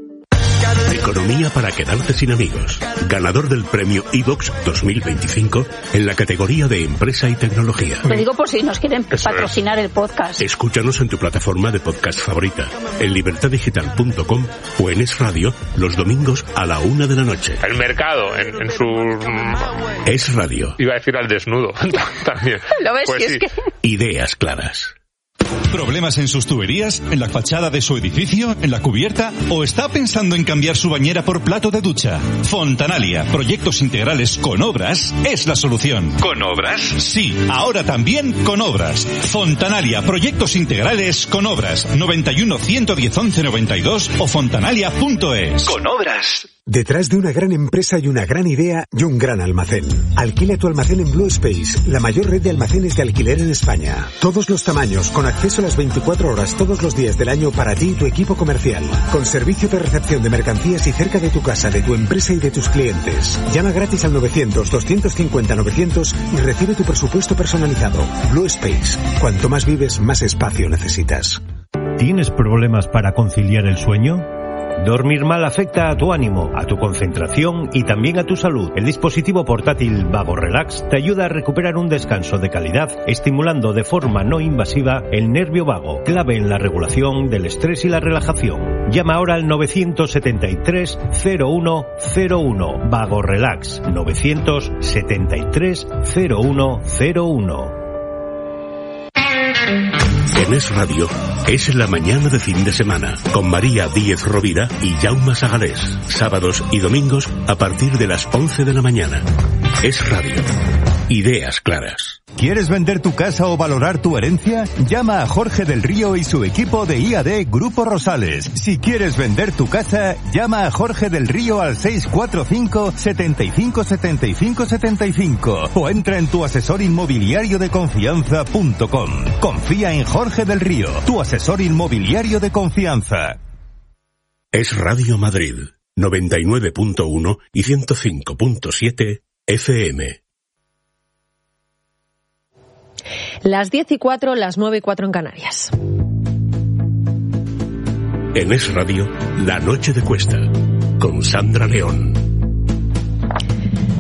Economía para quedarte sin amigos. Ganador del premio iVox dos mil veinticinco en la categoría de Empresa y Tecnología. Lo digo por si nos quieren patrocinar el podcast. Escúchanos en tu plataforma de podcast favorita, en libertad digital punto com o en Es Radio los domingos a la una de la noche. El mercado en, en su... Es Radio. Iba a decir al desnudo también. ¿Lo ves? Pues si sí. es que... Ideas claras. ¿Problemas en sus tuberías? ¿En la fachada de su edificio? ¿En la cubierta? ¿O está pensando en cambiar su bañera por plato de ducha? Fontanalia, proyectos integrales con obras, es la solución. ¿Con obras? Sí, ahora también con obras. Fontanalia, proyectos integrales con obras. noventa y uno, ciento diez, once noventa y dos o fontanalia punto es. Con obras. Detrás de una gran empresa hay una gran idea y un gran almacén. Alquila tu almacén en Blue Space, la mayor red de almacenes de alquiler en España. Todos los tamaños, con acceso a las veinticuatro horas todos los días del año para ti y tu equipo comercial. Con servicio de recepción de mercancías y cerca de tu casa, de tu empresa y de tus clientes. Llama gratis al novecientos, doscientos cincuenta, novecientos y recibe tu presupuesto personalizado. Blue Space. Cuanto más vives, más espacio necesitas. ¿Tienes problemas para conciliar el sueño? Dormir mal afecta a tu ánimo, a tu concentración y también a tu salud. El dispositivo portátil Vago Relax te ayuda a recuperar un descanso de calidad, estimulando de forma no invasiva el nervio vago, clave en la regulación del estrés y la relajación. Llama ahora al novecientos setenta y tres, cero uno cero uno. Vago Relax, novecientos setenta y tres, cero uno cero uno. En Es Radio, es la mañana de fin de semana, con María Díez Rovira y Jaume Sagalés. Sábados y domingos a partir de las once de la mañana. Es Radio. Ideas claras. ¿Quieres vender tu casa o valorar tu herencia? Llama a Jorge del Río y su equipo de I A D Grupo Rosales. Si quieres vender tu casa, llama a Jorge del Río al seis cuatro cinco, setenta y cinco, setenta y cinco, setenta y cinco o entra en tu asesor inmobiliario de confianza punto com. Confía en Jorge del Río, tu asesor inmobiliario de confianza. Es Radio Madrid, noventa y nueve punto uno y ciento cinco punto siete F M. Las diez y cuatro, las nueve y cuatro en Canarias. En Es Radio, La Noche de Cuesta, con Sandra León.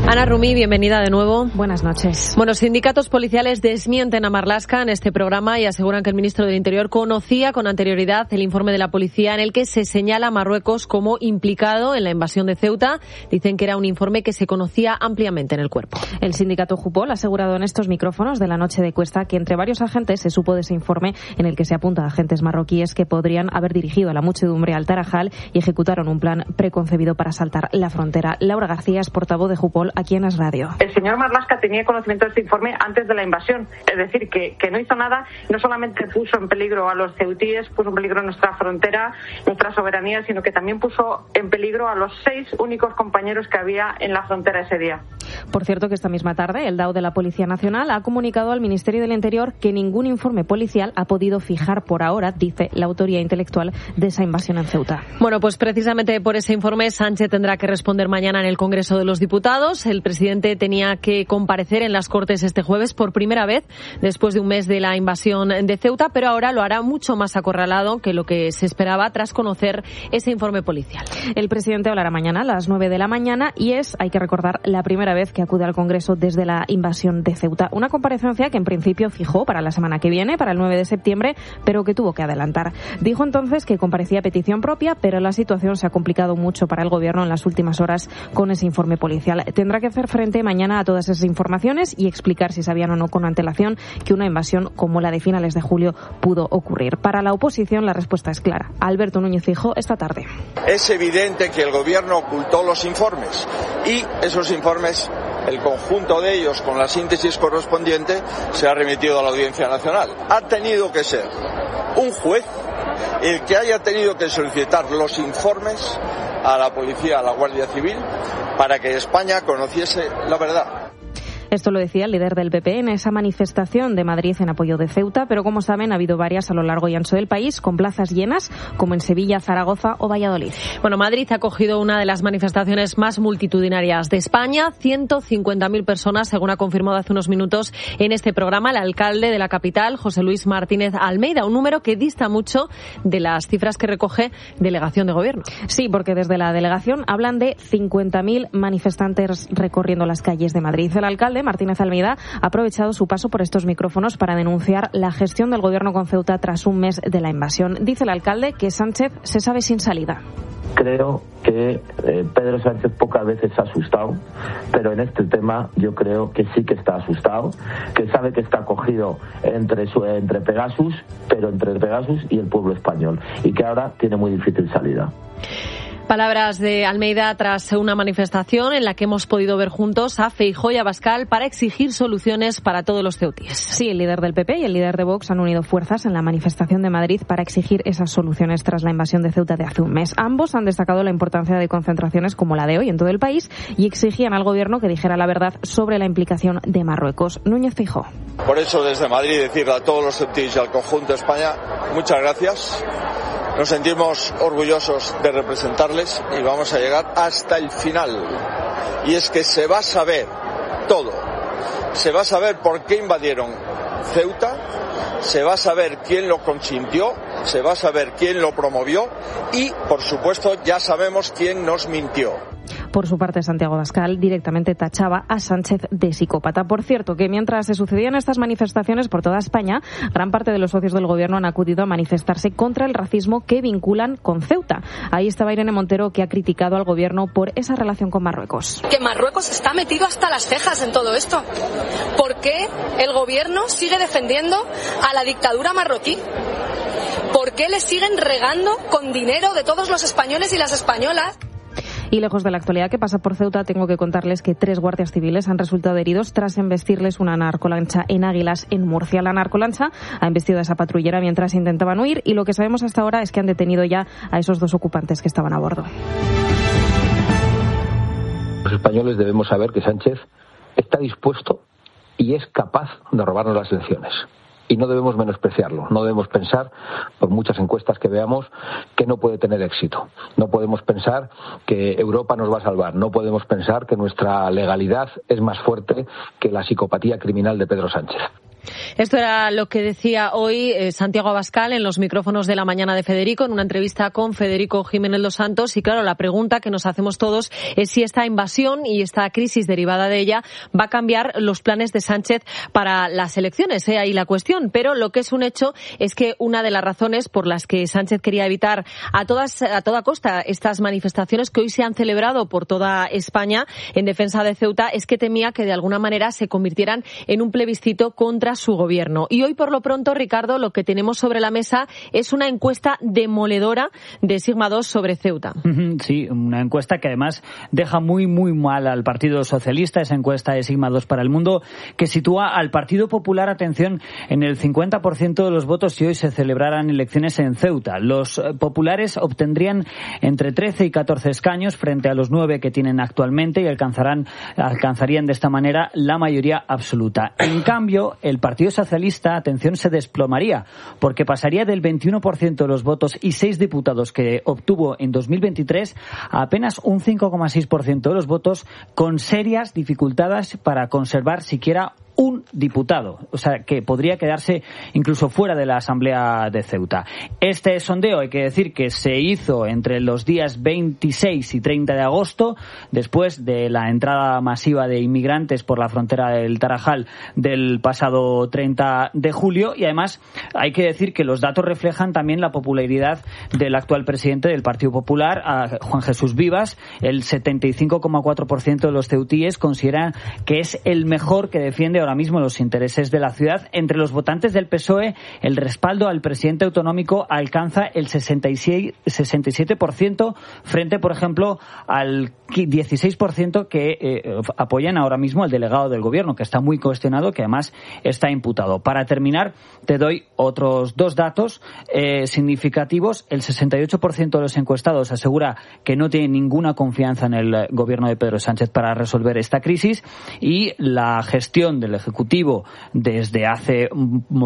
Ana Rumí, bienvenida de nuevo. Buenas noches. Bueno, sindicatos policiales desmienten a Marlaska en este programa y aseguran que el ministro del Interior conocía con anterioridad el informe de la policía en el que se señala a Marruecos como implicado en la invasión de Ceuta. Dicen que era un informe que se conocía ampliamente en el cuerpo. El sindicato Jupol ha asegurado en estos micrófonos de la noche de Cuesta que entre varios agentes se supo de ese informe en el que se apunta a agentes marroquíes que podrían haber dirigido a la muchedumbre al Tarajal y ejecutaron un plan preconcebido para saltar la frontera. Laura García es portavoz de Jupol aquí en Es Radio. El señor Marlaska tenía conocimiento de este informe antes de la invasión, es decir, que, que no hizo nada, no solamente puso en peligro a los ceutíes, puso en peligro nuestra frontera, nuestra soberanía, sino que también puso en peligro a los seis únicos compañeros que había en la frontera ese día. Por cierto, que esta misma tarde el D A O de la Policía Nacional ha comunicado al Ministerio del Interior que ningún informe policial ha podido fijar por ahora, dice, la autoría intelectual de esa invasión en Ceuta. Bueno, pues precisamente por ese informe Sánchez tendrá que responder mañana en el Congreso de los Diputados. El presidente tenía que comparecer en las Cortes este jueves por primera vez después de un mes de la invasión de Ceuta, pero ahora lo hará mucho más acorralado que lo que se esperaba tras conocer ese informe policial. El presidente hablará mañana a las nueve de la mañana y es, hay que recordar, la primera vez que acude al Congreso desde la invasión de Ceuta. Una comparecencia que en principio fijó para la semana que viene, para el nueve de septiembre, pero que tuvo que adelantar. Dijo entonces que comparecía a petición propia, pero la situación se ha complicado mucho para el Gobierno en las últimas horas con ese informe policial. Tendrá que hacer frente mañana a todas esas informaciones y explicar si sabían o no con antelación que una invasión como la de finales de julio pudo ocurrir. Para la oposición la respuesta es clara. Alberto Núñez Feijóo esta tarde. Es evidente que el Gobierno ocultó los informes y esos informes, el conjunto de ellos con la síntesis correspondiente, se ha remitido a la Audiencia Nacional. Ha tenido que ser un juez el que haya tenido que solicitar los informes a la policía, a la Guardia Civil, para que España conociese la verdad. Esto lo decía el líder del P P en esa manifestación de Madrid en apoyo de Ceuta, pero como saben ha habido varias a lo largo y ancho del país, con plazas llenas, como en Sevilla, Zaragoza o Valladolid. Bueno, Madrid ha acogido una de las manifestaciones más multitudinarias de España, ciento cincuenta mil personas, según ha confirmado hace unos minutos en este programa el alcalde de la capital, José Luis Martínez Almeida, un número que dista mucho de las cifras que recoge Delegación de Gobierno. Sí, porque desde la delegación hablan de cincuenta mil manifestantes recorriendo las calles de Madrid. El alcalde Martínez Almeida ha aprovechado su paso por estos micrófonos para denunciar la gestión del Gobierno con Ceuta tras un mes de la invasión. Dice el alcalde que Sánchez se sabe sin salida. Creo que eh, Pedro Sánchez pocas veces se ha asustado, pero en este tema yo creo que sí que está asustado, que sabe que está cogido entre, su, entre Pegasus, pero entre Pegasus y el pueblo español, y que ahora tiene muy difícil salida. Palabras de Almeida tras una manifestación en la que hemos podido ver juntos a Feijóo y a Abascal para exigir soluciones para todos los ceutíes. Sí, el líder del P P y el líder de Vox han unido fuerzas en la manifestación de Madrid para exigir esas soluciones tras la invasión de Ceuta de hace un mes. Ambos han destacado la importancia de concentraciones como la de hoy en todo el país y exigían al Gobierno que dijera la verdad sobre la implicación de Marruecos. Núñez Feijóo. Por eso, desde Madrid, decirle a todos los ceutíes y al conjunto de España, muchas gracias. Nos sentimos orgullosos de representarles y vamos a llegar hasta el final. Y es que se va a saber todo. Se va a saber por qué invadieron Ceuta, se va a saber quién lo consintió, se va a saber quién lo promovió y, por supuesto, ya sabemos quién nos mintió. Por su parte, Santiago Abascal directamente tachaba a Sánchez de psicópata. Por cierto, que mientras se sucedían estas manifestaciones por toda España, gran parte de los socios del Gobierno han acudido a manifestarse contra el racismo que vinculan con Ceuta. Ahí estaba Irene Montero, que ha criticado al Gobierno por esa relación con Marruecos. Que Marruecos está metido hasta las cejas en todo esto. ¿Por qué el Gobierno sigue defendiendo a la dictadura marroquí? ¿Por qué le siguen regando con dinero de todos los españoles y las españolas? Y lejos de la actualidad que pasa por Ceuta, tengo que contarles que tres guardias civiles han resultado heridos tras embestirles una narcolancha en Águilas, en Murcia. La narcolancha ha embestido a esa patrullera mientras intentaban huir y lo que sabemos hasta ahora es que han detenido ya a esos dos ocupantes que estaban a bordo. Los españoles debemos saber que Sánchez está dispuesto y es capaz de robarnos las elecciones. Y no debemos menospreciarlo, no debemos pensar, por muchas encuestas que veamos, que no puede tener éxito. No podemos pensar que Europa nos va a salvar, no podemos pensar que nuestra legalidad es más fuerte que la psicopatía criminal de Pedro Sánchez. Esto era lo que decía hoy eh, Santiago Abascal en los micrófonos de La Mañana de Federico, en una entrevista con Federico Jiménez Dos Santos. Y claro, la pregunta que nos hacemos todos es si esta invasión y esta crisis derivada de ella va a cambiar los planes de Sánchez para las elecciones. ¿eh? Ahí la cuestión. Pero lo que es un hecho es que una de las razones por las que Sánchez quería evitar a todas a toda costa estas manifestaciones que hoy se han celebrado por toda España en defensa de Ceuta es que temía que de alguna manera se convirtieran en un plebiscito contra su gobierno. Y hoy, por lo pronto, Ricardo, lo que tenemos sobre la mesa es una encuesta demoledora de Sigma dos sobre Ceuta. Sí, una encuesta que además deja muy, muy mal al Partido Socialista, esa encuesta de Sigma dos para El Mundo, que sitúa al Partido Popular, atención, en el cincuenta por ciento de los votos si hoy se celebraran elecciones en Ceuta. Los populares obtendrían entre trece y catorce escaños frente a los nueve que tienen actualmente y alcanzarán, alcanzarían de esta manera la mayoría absoluta. En cambio, el Partido Socialista, atención, se desplomaría, porque pasaría del veintiuno por ciento de los votos y seis diputados que obtuvo en dos mil veintitrés a apenas un cinco coma seis por ciento de los votos, con serias dificultades para conservar siquiera un diputado, o sea, que podría quedarse incluso fuera de la Asamblea de Ceuta. Este sondeo, hay que decir que se hizo entre los días veintiséis y treinta de agosto, después de la entrada masiva de inmigrantes por la frontera del Tarajal del pasado treinta de julio, y además hay que decir que los datos reflejan también la popularidad del actual presidente del Partido Popular, a Juan Jesús Vivas. El setenta y cinco coma cuatro por ciento de los ceutíes consideran que es el mejor que defiende ahora mismo los intereses de la ciudad. Entre los votantes del P S O E, el respaldo al presidente autonómico alcanza el sesenta y seis, sesenta y siete por ciento frente, por ejemplo, al dieciséis por ciento que eh, apoyan ahora mismo al delegado del gobierno, que está muy cuestionado, que además está imputado. Para terminar, te doy otros dos datos eh, significativos. El sesenta y ocho por ciento de los encuestados asegura que no tiene ninguna confianza en el gobierno de Pedro Sánchez para resolver esta crisis, y la gestión del Ejecutivo desde hace